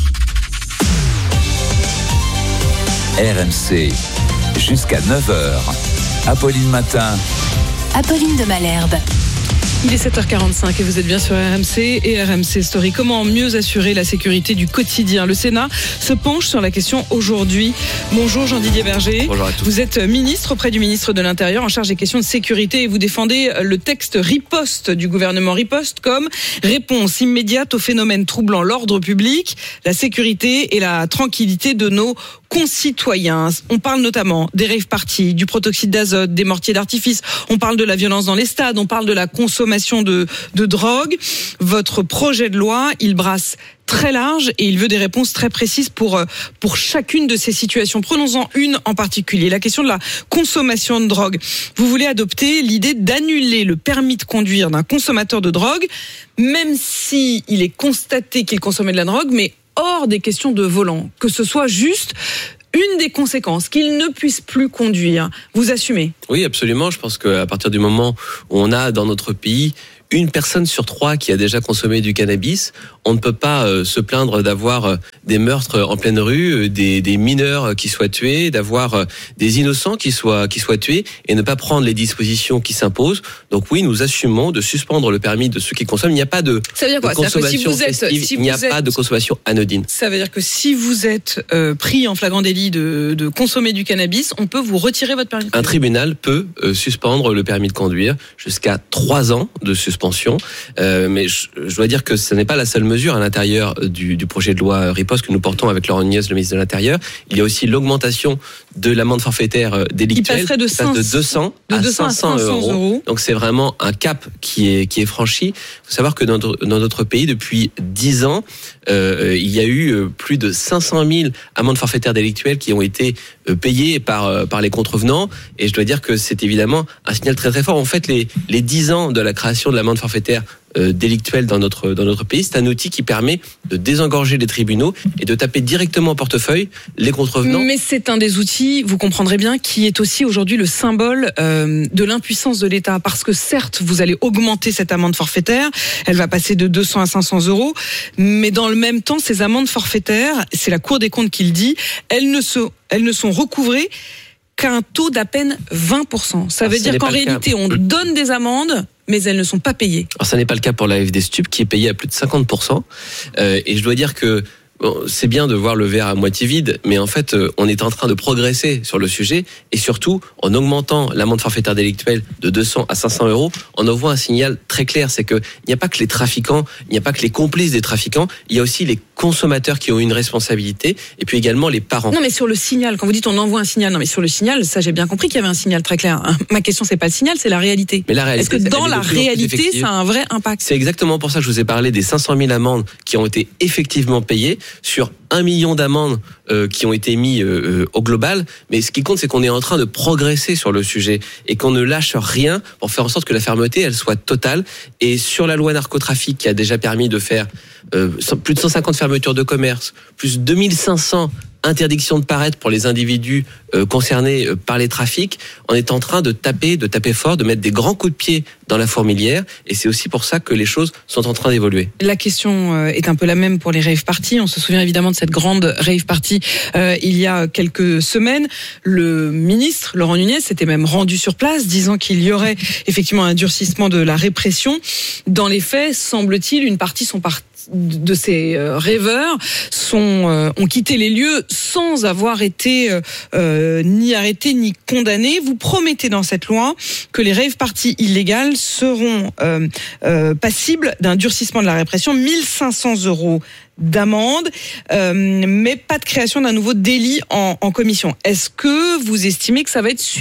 R M C, jusqu'à neuf heures. Apolline Matin.
Apolline de Malherbe.
Il est sept heures quarante-cinq et vous êtes bien sur R M C et R M C Story. Comment mieux assurer la sécurité du quotidien ? Le Sénat se penche sur la question aujourd'hui. Bonjour Jean-Didier Berger.
Bonjour à tous.
Vous êtes ministre auprès du ministre de l'Intérieur en charge des questions de sécurité et vous défendez le texte riposte du gouvernement. Riposte comme réponse immédiate aux phénomènes troublant l'ordre public, la sécurité et la tranquillité de nos concitoyens. On parle notamment des rave parties, du protoxyde d'azote, des mortiers d'artifice. On parle de la violence dans les stades. On parle de la consommation de, de drogue. Votre projet de loi, il brasse très large et il veut des réponses très précises pour, pour chacune de ces situations. Prenons-en une en particulier, la question de la consommation de drogue. Vous voulez adopter l'idée d'annuler le permis de conduire d'un consommateur de drogue, même si il est constaté qu'il consommait de la drogue, mais hors des questions de volant, que ce soit juste une des conséquences, qu'il ne puisse plus conduire. Vous assumez ?
Oui, absolument. Je pense qu'à partir du moment où on a dans notre pays une personne sur trois qui a déjà consommé du cannabis, on ne peut pas euh, se plaindre d'avoir euh, des meurtres en pleine rue, euh, des, des mineurs qui soient tués, d'avoir euh, des innocents qui soient, qui soient tués et ne pas prendre les dispositions qui s'imposent. Donc oui, nous assumons de suspendre le permis de ceux qui consomment. Il n'y a pas de,
ça veut dire quoi ?
de consommation
si vous êtes,
festive,
si
il n'y a
vous êtes,
pas de consommation anodine.
Ça veut dire que si vous êtes euh, pris en flagrant délit de, de consommer du cannabis, on peut vous retirer votre permis de conduire.
Un tribunal peut euh, suspendre le permis de conduire jusqu'à trois ans de suspension. Euh, mais je, je dois dire que ce n'est pas la seule mesure à l'intérieur du, du projet de loi riposte que nous portons avec Laurent Nunez, le ministre de l'Intérieur. Il y a aussi l'augmentation de l'amende forfaitaire délictuelle.
Qui passerait de, cinq,
de deux cents
de
à
deux cents
cinq cents euros. euros. Donc c'est vraiment un cap qui est, qui est franchi. Il faut savoir que dans notre, dans notre pays, depuis dix ans, euh, il y a eu plus de cinq cent mille amendes forfaitaires délictuelles qui ont été payées par, par les contrevenants. Et je dois dire que c'est évidemment un signal très très fort. En fait, les, les dix ans de la création de l'amende forfaitaire Euh, délictuelle dans notre dans notre pays, c'est un outil qui permet de désengorger les tribunaux et de taper directement au portefeuille les contrevenants.
Mais c'est un des outils, vous comprendrez bien, qui est aussi aujourd'hui le symbole euh, de l'impuissance de l'État, parce que certes, vous allez augmenter cette amende forfaitaire, elle va passer de deux cents à cinq cents euros, mais dans le même temps, ces amendes forfaitaires, c'est la Cour des comptes qui le dit, elles ne se, elles ne sont recouvrées qu'à un taux d'à peine vingt pour cent. Ça veut dire qu'en réalité, on donne des amendes, mais elles ne sont pas payées.
Alors, ça n'est pas le cas pour la F D Stup, qui est payée à plus de cinquante pour cent. Euh, et je dois dire que bon, c'est bien de voir le verre à moitié vide, mais en fait, on est en train de progresser sur le sujet, et surtout, en augmentant l'amende forfaitaire délictuelle de deux cents à cinq cents euros, on envoie un signal très clair, c'est que il n'y a pas que les trafiquants, il n'y a pas que les complices des trafiquants, il y a aussi les consommateurs qui ont une responsabilité, et puis également les parents.
Non, mais sur le signal, quand vous dites on envoie un signal, non, mais sur le signal, ça j'ai bien compris qu'il y avait un signal très clair. Ma question, c'est pas le signal, c'est la réalité.
Mais la réalité,
est-ce que dans la réalité, ça a un vrai impact ?
C'est exactement pour ça que je vous ai parlé des cinq cent mille amendes qui ont été effectivement payées sur un million d'amendes euh, qui ont été mis euh, au global. Mais ce qui compte, c'est qu'on est en train de progresser sur le sujet et qu'on ne lâche rien pour faire en sorte que la fermeté, elle soit totale. Et sur la loi narcotrafic qui a déjà permis de faire euh, plus de cent cinquante fermetures de commerce, plus deux mille cinq cents interdiction de paraître pour les individus euh, concernés euh, par les trafics, on est en train de taper, de taper fort, de mettre des grands coups de pied dans la fourmilière, et c'est aussi pour ça que les choses sont en train d'évoluer.
La question euh, est un peu la même pour les rave parties. On se souvient évidemment de cette grande rave party euh, il y a quelques semaines. Le ministre Laurent Nunez s'était même rendu sur place, disant qu'il y aurait effectivement un durcissement de la répression. Dans les faits, semble-t-il, une partie sont partis de ces euh, rêveurs sont euh, ont quitté les lieux sans avoir été euh, euh, ni arrêtés ni condamnés. Vous promettez dans cette loi que les rave parties illégales seront euh, euh, passibles d'un durcissement de la répression, mille cinq cents euros d'amende, euh, mais pas de création d'un nouveau délit en, en commission. Est-ce que vous estimez que ça va être suffisant ?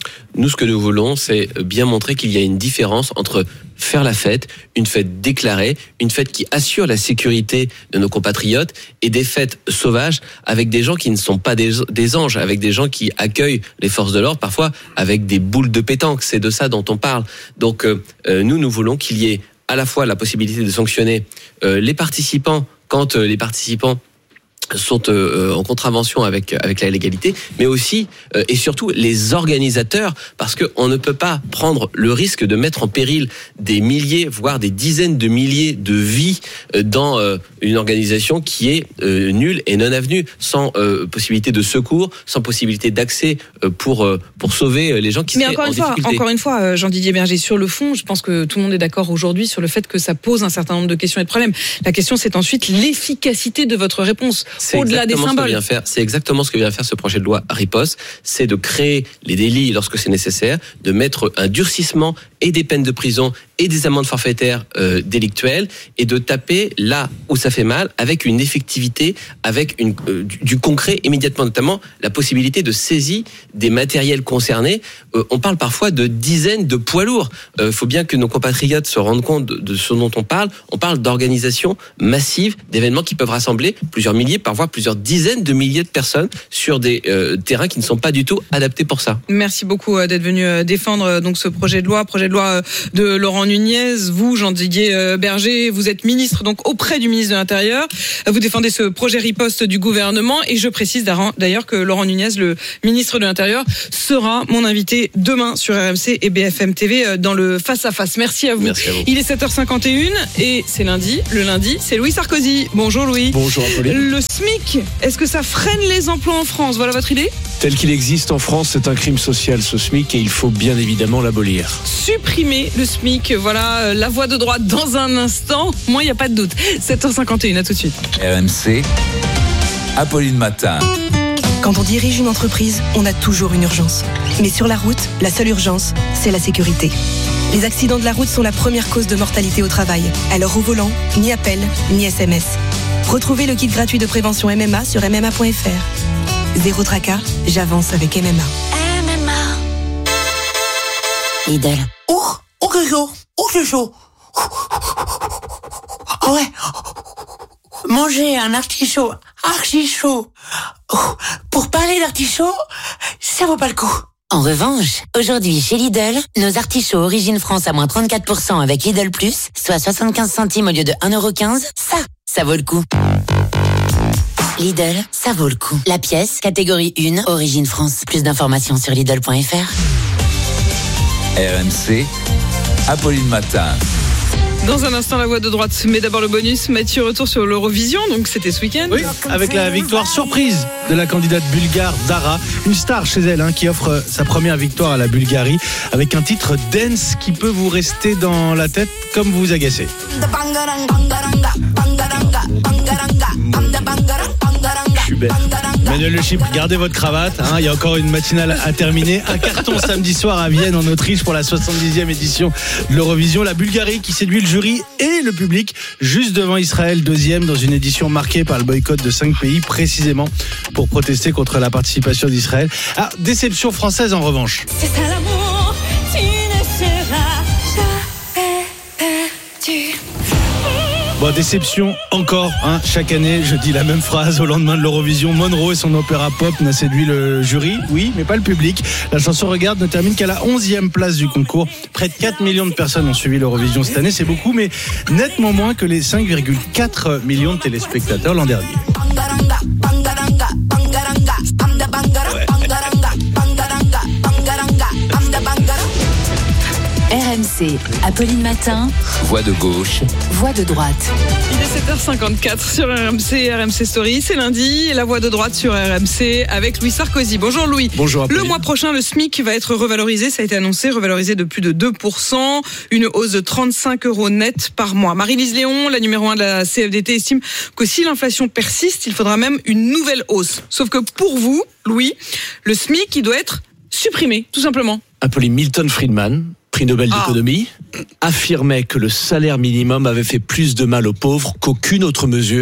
Nous, ce que nous voulons, c'est bien montrer qu'il y a une différence entre faire la fête, une fête déclarée, une fête qui assure la sécurité de nos compatriotes, et des fêtes sauvages avec des gens qui ne sont pas des, des anges, avec des gens qui accueillent les forces de l'ordre, parfois avec des boules de pétanque. C'est de ça dont on parle. Donc, euh, nous, nous voulons qu'il y ait à la fois la possibilité de sanctionner euh, les participants quand euh, les participants sont euh, en contravention avec avec la légalité, mais aussi euh, et surtout les organisateurs, parce que on ne peut pas prendre le risque de mettre en péril des milliers, voire des dizaines de milliers de vies euh, dans euh, une organisation qui est euh, nulle et non avenue, sans euh, possibilité de secours, sans possibilité d'accès euh, pour euh, pour sauver les gens qui
mais
seraient
encore
en
une fois,
difficulté.
encore une fois, Jean-Didier Berger, sur le fond, je pense que tout le monde est d'accord aujourd'hui sur le fait que ça pose un certain nombre de questions et de problèmes. La question, c'est ensuite l'efficacité de votre réponse.
C'est
au-delà des symboles.
Ce que vient faire, c'est exactement ce que vient faire ce projet de loi riposte, c'est de créer les délits lorsque c'est nécessaire, de mettre un durcissement et des peines de prison et des amendes forfaitaires euh, délictuelles, et de taper là où ça fait mal, avec une effectivité, avec une, euh, du, du concret immédiatement, notamment la possibilité de saisie des matériels concernés. Euh, on parle parfois de dizaines de poids lourds. Il euh, faut bien que nos compatriotes se rendent compte de, de ce dont on parle. On parle d'organisations massives, d'événements qui peuvent rassembler plusieurs milliers, parfois plusieurs dizaines de milliers de personnes sur des euh, terrains qui ne sont pas du tout adaptés pour ça.
Merci beaucoup d'être venu défendre donc ce projet de loi, projet de loi de Laurent Nunez. Vous, Jean-Didier Berger, vous êtes ministre donc auprès du ministre de l'Intérieur. Vous défendez ce projet riposte du gouvernement, et je précise d'ailleurs que Laurent Nunez, le ministre de l'Intérieur, sera mon invité demain sur R M C et B F M T V dans le face à face. Merci à vous.
Merci à vous.
Il est sept heures cinquante et une et c'est lundi. Le lundi, c'est Louis Sarkozy. Bonjour Louis.
Bonjour Apolline.
Le SMIC, est-ce que ça freine les emplois en France? Voilà votre idée?
Tel qu'il existe en France, c'est un crime social, ce SMIC, et il faut bien évidemment l'abolir.
Supprimer le SMIC, voilà la voix de droite dans un instant. Moi, il n'y a pas de doute. sept heures cinquante et une, à tout de suite.
R M C, Apolline Matin.
Quand on dirige une entreprise, on a toujours une urgence. Mais sur la route, la seule urgence, c'est la sécurité. Les accidents de la route sont la première cause de mortalité au travail. Alors au volant, ni appel, ni S M S. Retrouvez le kit gratuit de prévention M M A sur M M A point F R. Zéro tracas, j'avance avec M M A.
M M A.
Lidl.
Oh, oh que chaud, oh que chaud. Ah ouais. Manger un artichaut archi chaud. Pour parler d'artichaut, ça vaut pas le coup.
En revanche, aujourd'hui chez Lidl, nos artichauts Origine France à moins trente-quatre pour cent avec Lidl Plus, soit soixante-quinze centimes au lieu de un euro quinze, ça, ça vaut le coup. Lidl, ça vaut le coup. La pièce, catégorie un, Origine France. Plus d'informations sur Lidl point F R.
R M C, Apolline Matin.
Dans un instant, la voix de droite. Mais d'abord le bonus. Mathieu, retour sur l'Eurovision. Donc c'était ce week-end.
Oui, avec la victoire surprise de la candidate bulgare Dara, une star chez elle, hein, qui offre sa première victoire à la Bulgarie avec un titre dance qui peut vous rester dans la tête comme vous agacer. Je suis bête. Manuel Le Chypre, gardez votre cravate, hein, il y a encore une matinale à terminer. Un carton samedi soir à Vienne en Autriche pour la soixante-dixième édition de l'Eurovision. La Bulgarie qui séduit le jury et le public, juste devant Israël, deuxième, dans une édition marquée par le boycott de cinq pays, précisément pour protester contre la participation d'Israël. Ah, déception française en revanche.
C'est ça l'amour, tu ne seras jamais perdu.
Bon, déception encore, hein. Chaque année, je dis la même phrase au lendemain de l'Eurovision. Monroe et son opéra pop n'a séduit le jury, oui, mais pas le public. La chanson Regarde ne termine qu'à la onzième place du concours. Près de quatre millions de personnes ont suivi l'Eurovision cette année, c'est beaucoup, mais nettement moins que les cinq virgule quatre millions de téléspectateurs l'an dernier. Ouais.
R M C, Apolline Matin.
Voix de gauche.
Voix de droite.
Il est sept heures cinquante-quatre sur R M C, R M C Story. C'est lundi, et la voix de droite sur R M C avec Louis Sarkozy. Bonjour Louis.
Bonjour Apolline.
Le mois prochain, le SMIC va être revalorisé. Ça a été annoncé, revalorisé de plus de deux pour cent. Une hausse de trente-cinq euros net par mois. Marie-Lise Léon, la numéro un de la C F D T, estime que si l'inflation persiste, il faudra même une nouvelle hausse. Sauf que pour vous, Louis, le SMIC, il doit être supprimé, tout simplement.
Appelé Milton Friedman, prix Nobel d'économie, ah. affirmait que le salaire minimum avait fait plus de mal aux pauvres qu'aucune autre mesure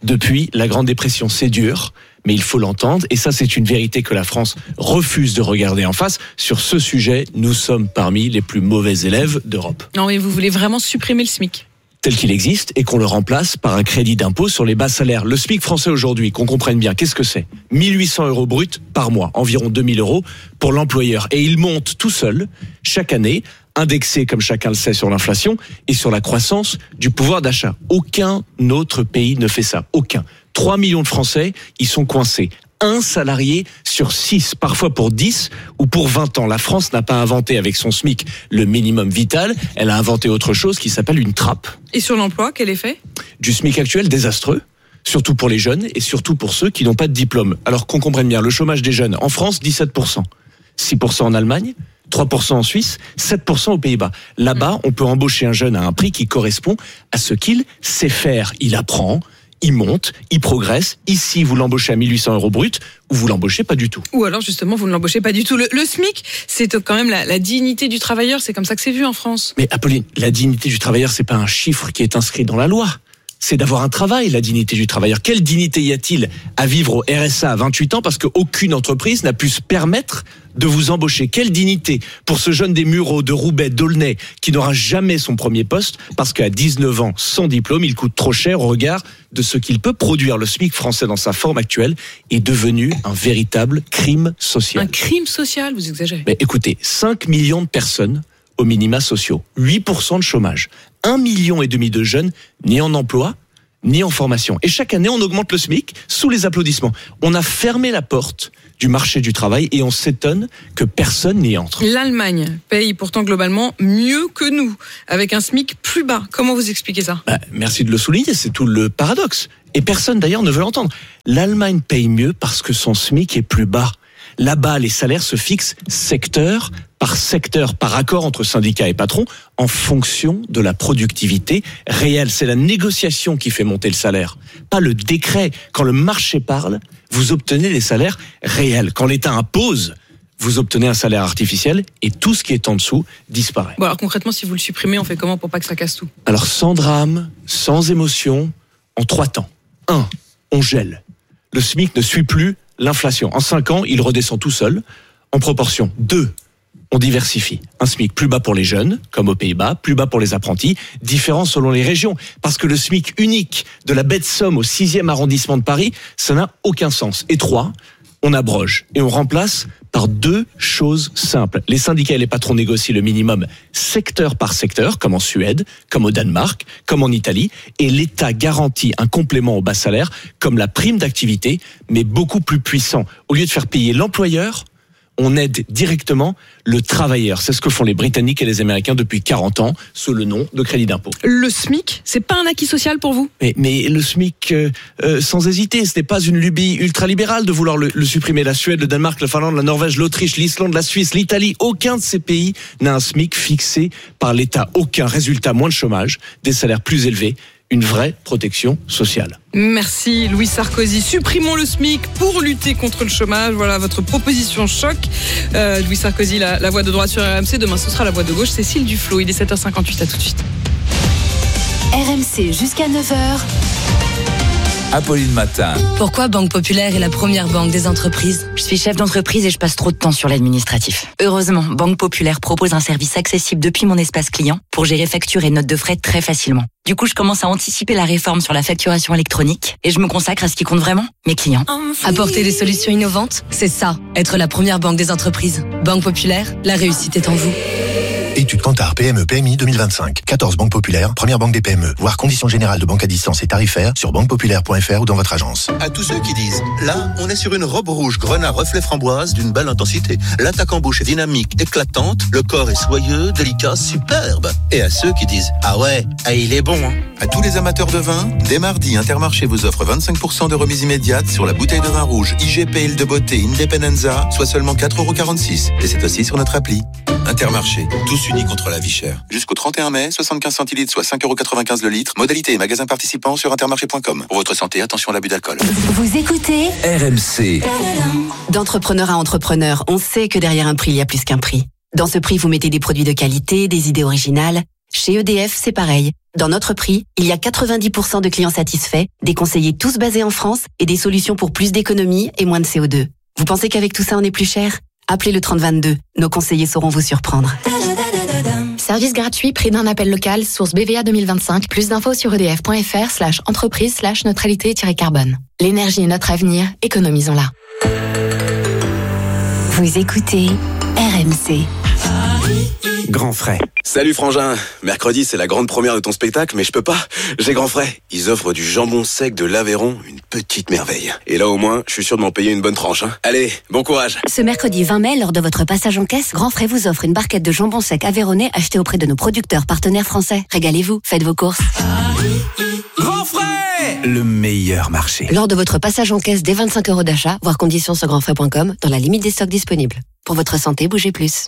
depuis la Grande Dépression. C'est dur, mais il faut l'entendre. Et ça, c'est une vérité que la France refuse de regarder en face. Sur ce sujet, nous sommes parmi les plus mauvais élèves d'Europe.
Non, mais vous voulez vraiment supprimer le SMIC ?
Tel qu'il existe et qu'on le remplace par un crédit d'impôt sur les bas salaires. Le SMIC français aujourd'hui, qu'on comprenne bien, qu'est-ce que c'est ? mille huit cents euros bruts par mois, environ deux mille euros pour l'employeur. Et il monte tout seul, chaque année, indexé, comme chacun le sait, sur l'inflation et sur la croissance du pouvoir d'achat. Aucun autre pays ne fait ça. Aucun. trois millions de Français, ils sont coincés. Un salarié sur six, parfois pour dix ou pour vingt ans. La France n'a pas inventé avec son SMIC le minimum vital, elle a inventé autre chose qui s'appelle une trappe.
Et sur l'emploi, quel effet ?
Du SMIC actuel désastreux, surtout pour les jeunes et surtout pour ceux qui n'ont pas de diplôme. Alors qu'on comprenne bien, le chômage des jeunes en France, dix-sept pour cent. six pour cent en Allemagne, trois pour cent en Suisse, sept pour cent aux Pays-Bas. Là-bas, on peut embaucher un jeune à un prix qui correspond à ce qu'il sait faire. Il apprend, il monte, il progresse. Ici, vous l'embauchez à mille huit cents euros brut ou vous l'embauchez pas du tout.
Ou alors, justement, vous ne l'embauchez pas du tout. Le, le SMIC, c'est quand même la, la dignité du travailleur. C'est comme ça que c'est vu en France.
Mais Apolline, la dignité du travailleur, c'est pas un chiffre qui est inscrit dans la loi. C'est d'avoir un travail, la dignité du travailleur. Quelle dignité y a-t-il à vivre au R S A à vingt-huit ans parce qu'aucune entreprise n'a pu se permettre de vous embaucher? Quelle dignité pour ce jeune des Mureaux, de Roubaix, d'Aulnay, qui n'aura jamais son premier poste parce qu'à dix-neuf ans, sans diplôme, il coûte trop cher au regard de ce qu'il peut produire. Le SMIC français dans sa forme actuelle est devenu un véritable crime social.
Un crime social, vous exagérez.
Mais écoutez, cinq millions de personnes aux minima sociaux, huit pour cent de chômage, un million et demi de jeunes ni en emploi, ni en formation. Et chaque année, on augmente le SMIC sous les applaudissements. On a fermé la porte du marché du travail et on s'étonne que personne n'y entre.
L'Allemagne paye pourtant globalement mieux que nous, avec un SMIC plus bas. Comment vous expliquez ça ?
Bah, merci de le souligner, c'est tout le paradoxe. Et personne d'ailleurs ne veut l'entendre. L'Allemagne paye mieux parce que son SMIC est plus bas. Là-bas, les salaires se fixent secteur par secteur, par accord entre syndicats et patrons, en fonction de la productivité réelle. C'est la négociation qui fait monter le salaire, pas le décret. Quand le marché parle, vous obtenez des salaires réels. Quand l'État impose, vous obtenez un salaire artificiel et tout ce qui est en dessous disparaît.
Bon alors concrètement, si vous le supprimez, on fait comment pour pas que ça casse tout ?
Alors sans drame, sans émotion, en trois temps. Un, on gèle. Le SMIC ne suit plus l'inflation. En cinq ans, il redescend tout seul, en proportion. Deux, on diversifie. Un SMIC plus bas pour les jeunes, comme aux Pays-Bas, plus bas pour les apprentis, différent selon les régions. Parce que le SMIC unique de la bête Somme au sixième arrondissement de Paris, ça n'a aucun sens. Et trois, on abroge et on remplace par deux choses simples. Les syndicats et les patrons négocient le minimum secteur par secteur, comme en Suède, comme au Danemark, comme en Italie, et l'État garantit un complément au bas salaire, comme la prime d'activité, mais beaucoup plus puissant. Au lieu de faire payer l'employeur, on aide directement le travailleur. C'est ce que font les Britanniques et les Américains depuis quarante ans, sous le nom de crédit d'impôt.
Le SMIC, c'est pas un acquis social pour vous ?
Mais, mais le SMIC, euh, euh, sans hésiter, ce n'est pas une lubie ultralibérale de vouloir le, le supprimer. La Suède, le Danemark, la Finlande, la Norvège, l'Autriche, l'Islande, la Suisse, l'Italie, aucun de ces pays n'a un SMIC fixé par l'État. Aucun. Résultat, moins de chômage, des salaires plus élevés, une vraie protection sociale.
Merci Louis Sarkozy. Supprimons le SMIC pour lutter contre le chômage. Voilà votre proposition choc. Euh, Louis Sarkozy, la, la voix de droite sur R M C. Demain, ce sera la voix de gauche. Cécile Duflot. Il est sept heures cinquante-huit. À tout de suite.
R M C jusqu'à neuf heures.
Apolline Matin.
Pourquoi Banque Populaire est la première banque des entreprises ?
Je suis chef d'entreprise et je passe trop de temps sur l'administratif. Heureusement, Banque Populaire propose un service accessible depuis mon espace client pour gérer factures et notes de frais très facilement. Du coup, je commence à anticiper la réforme sur la facturation électronique et je me consacre à ce qui compte vraiment, mes clients.
Apporter des solutions innovantes, c'est ça, être la première banque des entreprises. Banque Populaire, la réussite est en vous.
Étude Kantar P M E P M I deux mille vingt-cinq. quatorze banques populaires, première banque des P M E. Voir conditions générales de banque à distance et tarifaires sur banque populaire point f r ou dans votre agence.
À tous ceux qui disent, là, on est sur une robe rouge grenat reflet framboise d'une belle intensité. L'attaque en bouche est dynamique, éclatante, le corps est soyeux, délicat, superbe. Et à ceux qui disent, ah ouais, ah, il est bon. Hein. À tous les amateurs de vin, dès mardi, Intermarché vous offre vingt-cinq pour cent de remise immédiate sur la bouteille de vin rouge I G P Île de Beauté Independenza, soit seulement quatre euros quarante-six. Et c'est aussi sur notre appli. Intermarché, tous unis contre la vie chère. Jusqu'au trente et un mai, soixante-quinze centilitres, soit cinq euros quatre-vingt-quinze le litre. Modalité et magasins participants sur intermarché point com. Pour votre santé, attention à l'abus d'alcool.
Vous écoutez
R M C.
D'entrepreneur à entrepreneur, on sait que derrière un prix, il y a plus qu'un prix. Dans ce prix, vous mettez des produits de qualité, des idées originales,
Chez E D F, c'est pareil. Dans notre prix, il y a quatre-vingt-dix pour cent de clients satisfaits, des conseillers tous basés en France et des solutions pour plus d'économie et moins de C O deux. Vous pensez qu'avec tout ça, on est plus cher ? Appelez le trente vingt-deux. Nos conseillers sauront vous surprendre.
Service gratuit, prix d'un appel local, source B V A deux mille vingt-cinq. Plus d'infos sur edf.fr slash entreprise slash neutralité-carbone. L'énergie est notre avenir, économisons-la.
Vous écoutez R M C.
Grand frais. Salut Frangin. Mercredi, c'est la grande première de ton spectacle, mais je peux pas. J'ai Grand frais. Ils offrent du jambon sec de l'Aveyron, une petite merveille. Et là, au moins, je suis sûr de m'en payer une bonne tranche. Hein. Allez, bon courage.
Ce mercredi vingt mai, lors de votre passage en caisse, Grand Frais vous offre une barquette de jambon sec aveyronnais achetée auprès de nos producteurs partenaires français. Régalez-vous, faites vos courses.
Grand frais, le meilleur marché.
Lors de votre passage en caisse dès vingt-cinq euros d'achat, voir conditions sur grand frais point com, dans la limite des stocks disponibles. Pour votre santé, bougez plus.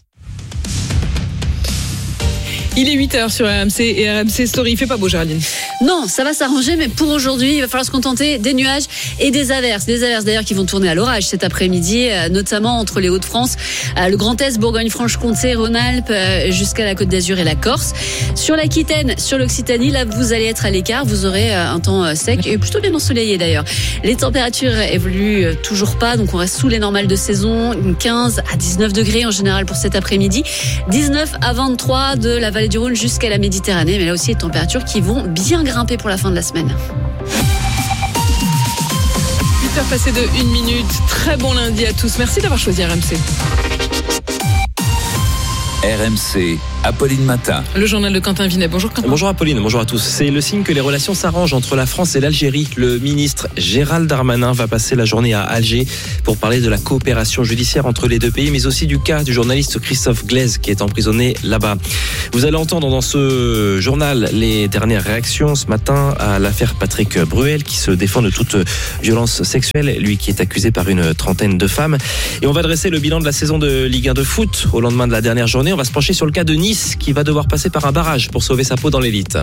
Il est huit heures sur R M C et R M C Story. Il fait pas beau, Géraldine.
Non, ça va s'arranger, mais pour aujourd'hui, il va falloir se contenter des nuages et des averses. Des averses d'ailleurs qui vont tourner à l'orage cet après-midi, notamment entre les Hauts-de-France, le Grand Est, Bourgogne-Franche-Comté, Rhône-Alpes, jusqu'à la Côte d'Azur et la Corse. Sur l'Aquitaine, sur l'Occitanie, là, vous allez être à l'écart. Vous aurez un temps sec et plutôt bien ensoleillé d'ailleurs. Les températures évoluent toujours pas, donc on reste sous les normales de saison. quinze à dix-neuf degrés en général pour cet après-midi. dix-neuf à vingt-trois de la vallée du Rhône jusqu'à la Méditerranée, mais là aussi, les températures qui vont bien grimper pour la fin de la semaine.
huit heures passées de une minute. Très bon lundi à tous. Merci d'avoir choisi R M C.
R M C, Apolline Matin.
Le journal de Quentin Vinet. Bonjour Quentin.
Bonjour Apolline, bonjour à tous. C'est le signe que les relations s'arrangent entre la France et l'Algérie. Le ministre Gérald Darmanin va passer la journée à Alger pour parler de la coopération judiciaire entre les deux pays, mais aussi du cas du journaliste Christophe Glaise qui est emprisonné là-bas. Vous allez entendre dans ce journal les dernières réactions ce matin à l'affaire Patrick Bruel qui se défend de toute violence sexuelle, lui qui est accusé par une trentaine de femmes. Et on va dresser le bilan de la saison de Ligue un de foot au lendemain de la dernière journée. On va se pencher sur le cas de Nice qui va devoir passer par un barrage pour sauver sa peau dans l'élite.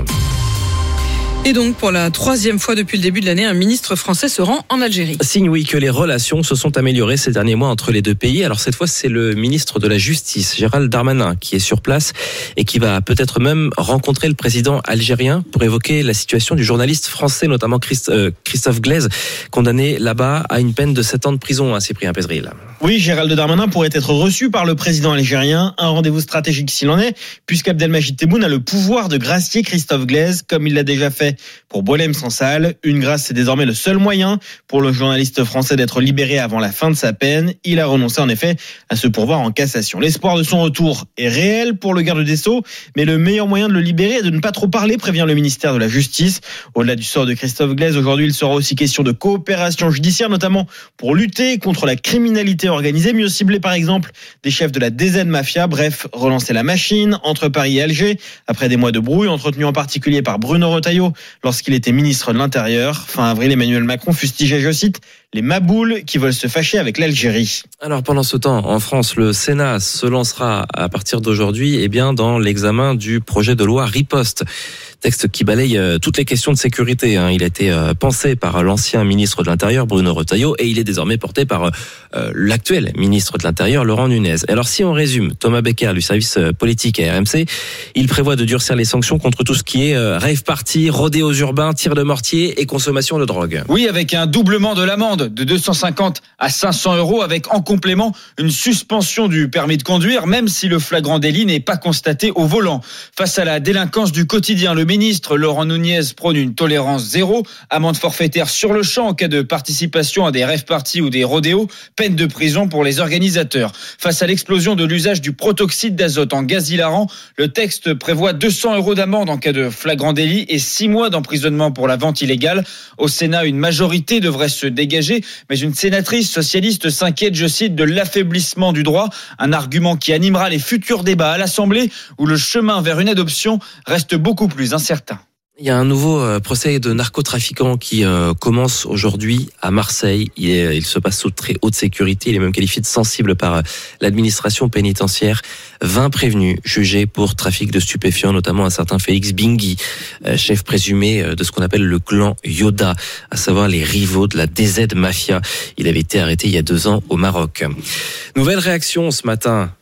Et donc, pour la troisième fois depuis le début de l'année, un ministre français se rend en Algérie.
Signe, oui, que les relations se sont améliorées ces derniers mois entre les deux pays. Alors cette fois, c'est le ministre de la Justice, Gérald Darmanin, qui est sur place et qui va peut-être même rencontrer le président algérien pour évoquer la situation du journaliste français, notamment Christophe Glaise, condamné là-bas à une peine de sept ans de prison, à Cyprien Pézril.
Oui, Gérald Darmanin pourrait être reçu par le président algérien, un rendez-vous stratégique s'il en est, puisqu'Abdelmajid Tebboune a le pouvoir de gracier Christophe Glaise, comme il l'a déjà fait pour Boualem Sansal. Une grâce, c'est désormais le seul moyen pour le journaliste français d'être libéré avant la fin de sa peine. Il a renoncé en effet à se pourvoir en cassation. L'espoir de son retour est réel pour le garde des Sceaux, mais le meilleur moyen de le libérer est de ne pas trop parler, prévient le ministère de la Justice. Au-delà du sort de Christophe Glaise, aujourd'hui, il sera aussi question de coopération judiciaire, notamment pour lutter contre la criminalité organisée, mieux cibler par exemple des chefs de la D Z Mafia, bref, relancer la machine entre Paris et Alger, après des mois de brouille, entretenus en particulier par Bruno Retailleau lorsqu'il était ministre de l'Intérieur. Fin avril, Emmanuel Macron fustigeait, je cite, les maboules qui veulent se fâcher avec l'Algérie.
Alors pendant ce temps, en France, le Sénat se lancera à partir d'aujourd'hui eh bien, dans l'examen du projet de loi Riposte. Texte qui balaye toutes les questions de sécurité. Il a été pensé par l'ancien ministre de l'Intérieur, Bruno Retailleau, et il est désormais porté par l'actuel ministre de l'Intérieur, Laurent Nunez. Alors si on résume, Thomas Becker du service politique à R M C, il prévoit de durcir les sanctions contre tout ce qui est rave party, rodéos urbains, tir de mortier et consommation de drogue.
Oui, avec un doublement de l'amende de deux cent cinquante à cinq cents euros, avec en complément une suspension du permis de conduire, même si le flagrant délit n'est pas constaté au volant. Face à la délinquance du quotidien, le ministre Laurent Nunez prône une tolérance zéro, amende forfaitaire sur le champ en cas de participation à des rave parties ou des rodéos, peine de prison pour les organisateurs. Face à l'explosion de l'usage du protoxyde d'azote en gaz hilarant, le texte prévoit deux cents euros d'amende en cas de flagrant délit et six mois d'emprisonnement pour la vente illégale. Au Sénat, une majorité devrait se dégager, mais une sénatrice socialiste s'inquiète, je cite, de l'affaiblissement du droit, un argument qui animera les futurs débats à l'Assemblée où le chemin vers une adoption reste beaucoup plus incertain.
Il y a un nouveau procès de narcotrafiquant qui euh, commence aujourd'hui à Marseille. Il, est, il se passe sous très haute sécurité. Il est même qualifié de sensible par euh, l'administration pénitentiaire. vingt prévenus jugés pour trafic de stupéfiants, notamment un certain Félix Bingui, euh, chef présumé de ce qu'on appelle le clan Yoda, à savoir les rivaux de la D Z Mafia. Il avait été arrêté il y a deux ans au Maroc. Nouvelle réaction ce matin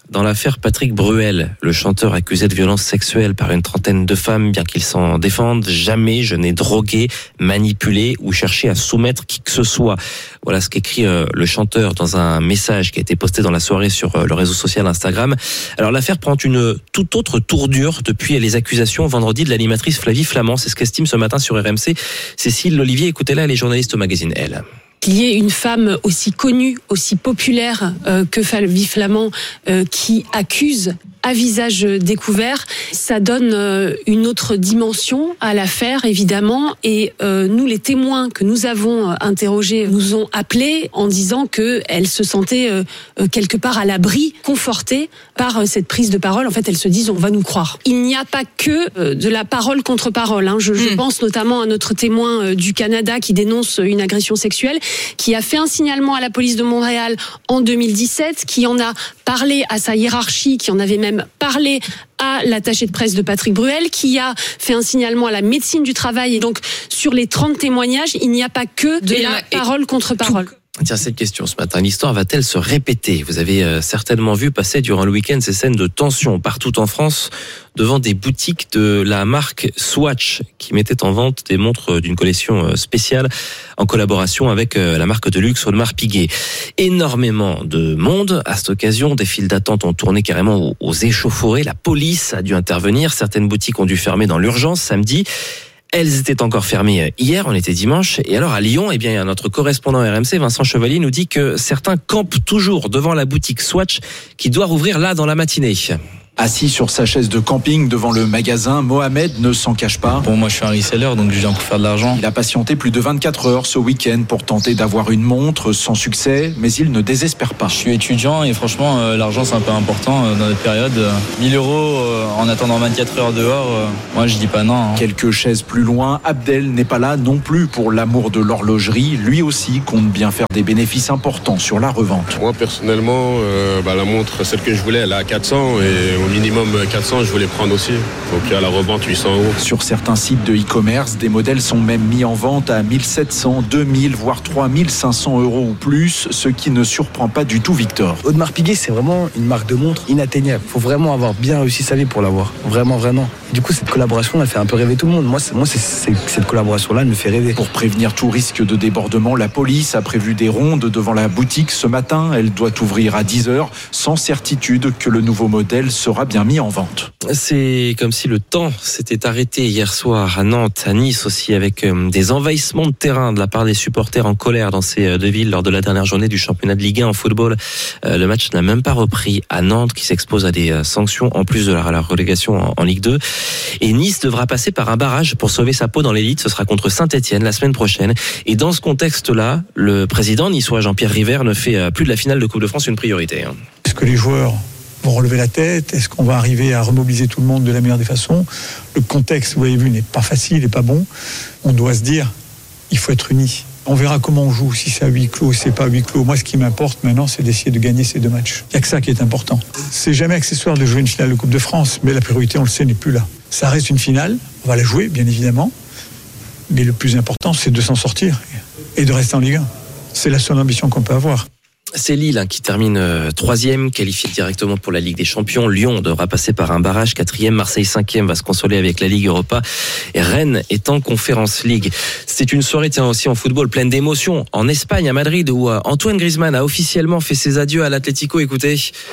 dans l'affaire Patrick Bruel, le chanteur accusé de violences sexuelles par une trentaine de femmes, bien qu'il s'en défende. Jamais je n'ai drogué, manipulé ou cherché à soumettre qui que ce soit. Voilà ce qu'écrit euh, le chanteur dans un message qui a été posté dans la soirée sur euh, le réseau social Instagram. Alors l'affaire prend une toute autre tournure depuis les accusations vendredi de l'animatrice Flavie Flament. C'est ce qu'estime ce matin sur R M C Cécile Olivier. Écoutez-la, elle est journaliste au magazine Elle.
Qu'il y ait une femme aussi connue, aussi populaire euh, que Flavie Flament euh, qui accuse à visage découvert, ça donne euh, une autre dimension à l'affaire, évidemment. Et euh, nous, les témoins que nous avons interrogés, nous ont appelés en disant qu'elles se sentaient euh, quelque part à l'abri, confortées par euh, cette prise de parole. En fait, elles se disent, on va nous croire. Il n'y a pas que euh, de la parole contre parole. Hein. Je, je mmh. pense notamment à notre témoin euh, du Canada qui dénonce une agression sexuelle, qui a fait un signalement à la police de Montréal en deux mille dix-sept, qui en a parlé à sa hiérarchie, qui en avait même parlé à l'attaché de presse de Patrick Bruel, qui a fait un signalement à la médecine du travail. Et donc, sur les trente témoignages, il n'y a pas que de et la et parole contre parole.
Tiens, cette question ce matin, l'histoire va-t-elle se répéter ? Vous avez euh, certainement vu passer durant le week-end ces scènes de tension partout en France devant des boutiques de la marque Swatch qui mettaient en vente des montres d'une collection spéciale en collaboration avec la marque de luxe Audemars Piguet. Énormément de monde à cette occasion, des files d'attente ont tourné carrément aux échauffourées, la police a dû intervenir, certaines boutiques ont dû fermer dans l'urgence samedi. Elles étaient encore fermées hier, on était dimanche. Et alors à Lyon, eh bien, notre correspondant R M C, Vincent Chevalier, nous dit que certains campent toujours devant la boutique Swatch qui doit rouvrir là dans la matinée.
Assis sur sa chaise de camping devant le magasin, Mohamed ne s'en cache pas.
Bon, moi je suis un reseller, donc je viens pour faire de l'argent.
Il a patienté plus de vingt-quatre heures ce week-end pour tenter d'avoir une montre, sans succès, mais il ne désespère pas.
Je suis étudiant et franchement, euh, l'argent c'est un peu important euh, dans notre période. Euh, mille euros euh, en attendant vingt-quatre heures dehors, euh, moi je dis pas non. Hein.
Quelques chaises plus loin, Abdel n'est pas là non plus pour l'amour de l'horlogerie. Lui aussi compte bien faire des bénéfices importants sur la revente.
Moi personnellement, euh, bah, la montre, celle que je voulais, elle est à quatre cents et au minimum quatre cents, je voulais prendre aussi. Donc à la revente, huit cents euros.
Sur certains sites de e-commerce, des modèles sont même mis en vente à mille sept cents, deux mille, voire trois mille cinq cents euros ou plus, ce qui ne surprend pas du tout Victor.
Audemars Piguet, c'est vraiment une marque de montre inatteignable. Il faut vraiment avoir bien réussi sa vie pour l'avoir. Vraiment, vraiment. Et du coup, cette collaboration, elle fait un peu rêver tout le monde. Moi, c'est, moi c'est, c'est, cette collaboration-là, elle me fait rêver.
Pour prévenir tout risque de débordement, la police a prévu des rondes devant la boutique ce matin. Elle doit ouvrir à dix heures, sans certitude que le nouveau modèle sera bien mis en vente.
C'est comme si le temps s'était arrêté hier soir à Nantes, à Nice aussi, avec des envahissements de terrain de la part des supporters en colère dans ces deux villes lors de la dernière journée du championnat de Ligue un en football. Le match n'a même pas repris à Nantes, qui s'expose à des sanctions en plus de la relégation en Ligue deux. Et Nice devra passer par un barrage pour sauver sa peau dans l'élite. Ce sera contre Saint-Etienne la semaine prochaine. Et dans ce contexte-là, le président niçois Jean-Pierre River ne fait plus de la finale de Coupe de France une priorité.
Est-ce que les joueurs vont relever la tête? Est-ce qu'on va arriver à remobiliser tout le monde de la meilleure des façons? Le contexte, vous l'avez vu, n'est pas facile, n'est pas bon. On doit se dire, il faut être unis. On verra comment on joue, si c'est à huis clos, si c'est pas à huis clos. Moi, ce qui m'importe maintenant, c'est d'essayer de gagner ces deux matchs. Il n'y a que ça qui est important. C'est jamais accessoire de jouer une finale de Coupe de France, mais la priorité, on le sait, n'est plus là. Ça reste une finale, on va la jouer, bien évidemment. Mais le plus important, c'est de s'en sortir et de rester en Ligue un. C'est la seule ambition qu'on peut avoir.
C'est Lille hein, qui termine euh, troisième, qualifié directement pour la Ligue des Champions. Lyon devra passer par un barrage, quatrième. Marseille cinquième va se consoler avec la Ligue Europa. Et Rennes est en Conference League. C'est une soirée, tiens, aussi en football, pleine d'émotions. En Espagne, à Madrid, où euh, Antoine Griezmann a officiellement fait ses adieux à l'Atlético. Écoutez,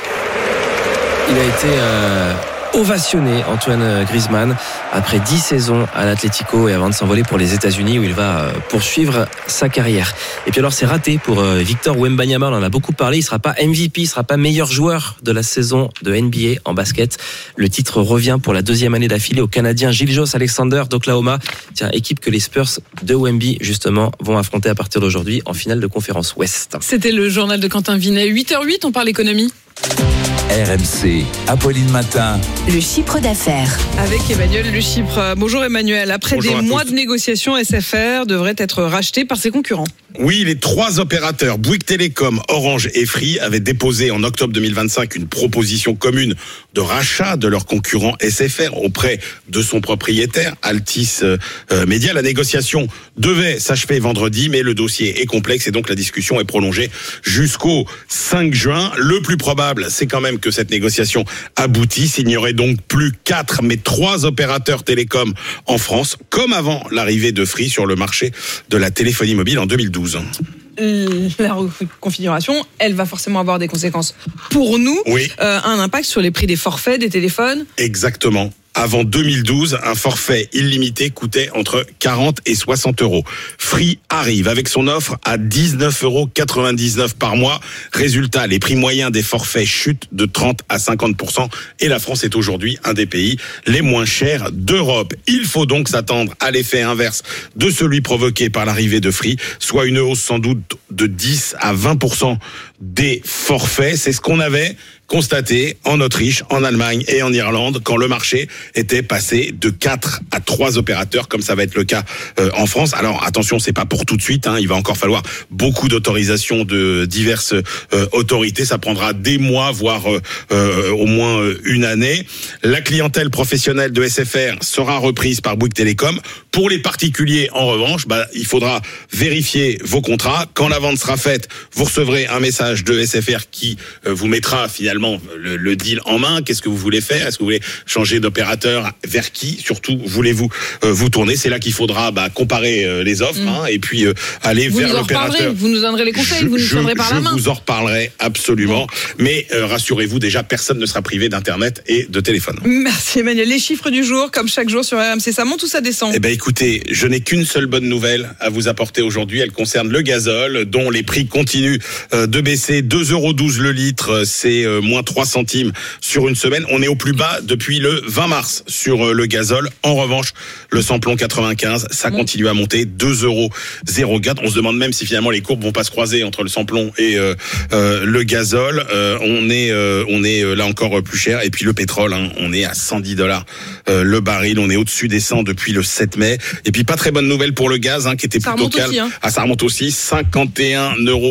il a été euh, ovationné, Antoine Griezmann, après dix saisons à l'Atlético et avant de s'envoler pour les États-Unis où il va euh, poursuivre sa carrière. Et puis alors c'est raté pour euh, Victor Wembanyama, on en a beaucoup parlé, il sera pas M V P, il sera pas meilleur joueur de la saison de N B A en basket. Le titre revient pour la deuxième année d'affilée au Canadien Gilgeous Alexander d'Oklahoma. Tiens, équipe que les Spurs de Wemby justement vont affronter à partir d'aujourd'hui en finale de conférence Ouest.
C'était le journal de Quentin Vinet. huit heures huit, on parle économie.
R M C, Apolline Matin.
Le chiffre d'affaires.
Avec Emmanuel Le Chypre. Bonjour Emmanuel. Après Bonjour des mois tous. de négociations, S F R devrait être racheté par ses concurrents.
Oui, les trois opérateurs, Bouygues Télécom, Orange et Free, avaient déposé en octobre deux mille vingt-cinq une proposition commune de rachat de leur concurrent S F R auprès de son propriétaire, Altice euh, Média. La négociation devait s'achever vendredi, mais le dossier est complexe et donc la discussion est prolongée jusqu'au cinq juin. Le plus probable, c'est quand même même que cette négociation aboutisse. Il n'y aurait donc plus quatre, mais trois opérateurs télécoms en France, comme avant l'arrivée de Free sur le marché de la téléphonie mobile en deux mille douze.
La reconfiguration, elle va forcément avoir des conséquences pour nous,
oui.
euh, un impact sur les prix des forfaits, des téléphones.
Exactement. Avant deux mille douze, un forfait illimité coûtait entre quarante et soixante euros. Free arrive avec son offre à dix-neuf euros quatre-vingt-dix-neuf par mois. Résultat, les prix moyens des forfaits chutent de trente à cinquante pour cent et la France est aujourd'hui un des pays les moins chers d'Europe. Il faut donc s'attendre à l'effet inverse de celui provoqué par l'arrivée de Free, soit une hausse sans doute de dix à vingt pour cent des forfaits. C'est ce qu'on avait constaté en Autriche, en Allemagne et en Irlande quand le marché était passé de quatre à trois opérateurs, comme ça va être le cas euh, en France. Alors attention, c'est pas pour tout de suite, hein, il va encore falloir beaucoup d'autorisations de diverses euh, autorités, ça prendra des mois, voire euh, euh, au moins euh, une année. La clientèle professionnelle de S F R sera reprise par Bouygues Télécom. Pour les particuliers, en revanche, bah, il faudra vérifier vos contrats. Quand la vente sera faite, vous recevrez un message de S F R qui euh, vous mettra finalement Le, le deal en main. Qu'est-ce que vous voulez faire? Est-ce que vous voulez changer d'opérateur? Vers qui surtout voulez-vous euh, vous tourner? C'est là qu'il faudra bah, comparer euh, les offres mmh. hein, et puis euh, aller
vous
vers
nous en
l'opérateur.
Vous nous donnerez les conseils,
je,
vous nous tiendrez par
je
la main.
Je vous en reparlerai absolument. Bon. Mais euh, rassurez-vous, déjà personne ne sera privé d'internet et de téléphone.
Merci Emmanuel. Les chiffres du jour, comme chaque jour sur R M C, ça monte ou ça descend?
Eh ben écoutez, je n'ai qu'une seule bonne nouvelle à vous apporter aujourd'hui. Elle concerne le gazole, dont les prix continuent euh, de baisser. deux euros douze le litre, c'est euh, moins trois centimes sur une semaine. On est au plus bas depuis le vingt mars sur le gazole. En revanche, le samplon quatre-vingt-quinze, ça bon. continue à monter, deux euros zéro quatre. On se demande même si finalement les courbes vont pas se croiser entre le samplon et euh, euh, le gazole. Euh, on est euh, on est là encore plus cher. Et puis le pétrole, hein, on est à cent dix dollars euh, le baril. On est au-dessus des cent depuis le sept mai. Et puis pas très bonne nouvelle pour le gaz, hein, qui était ça plutôt calme.
Aussi, hein.
Ah, ça remonte aussi, cinquante et un euros.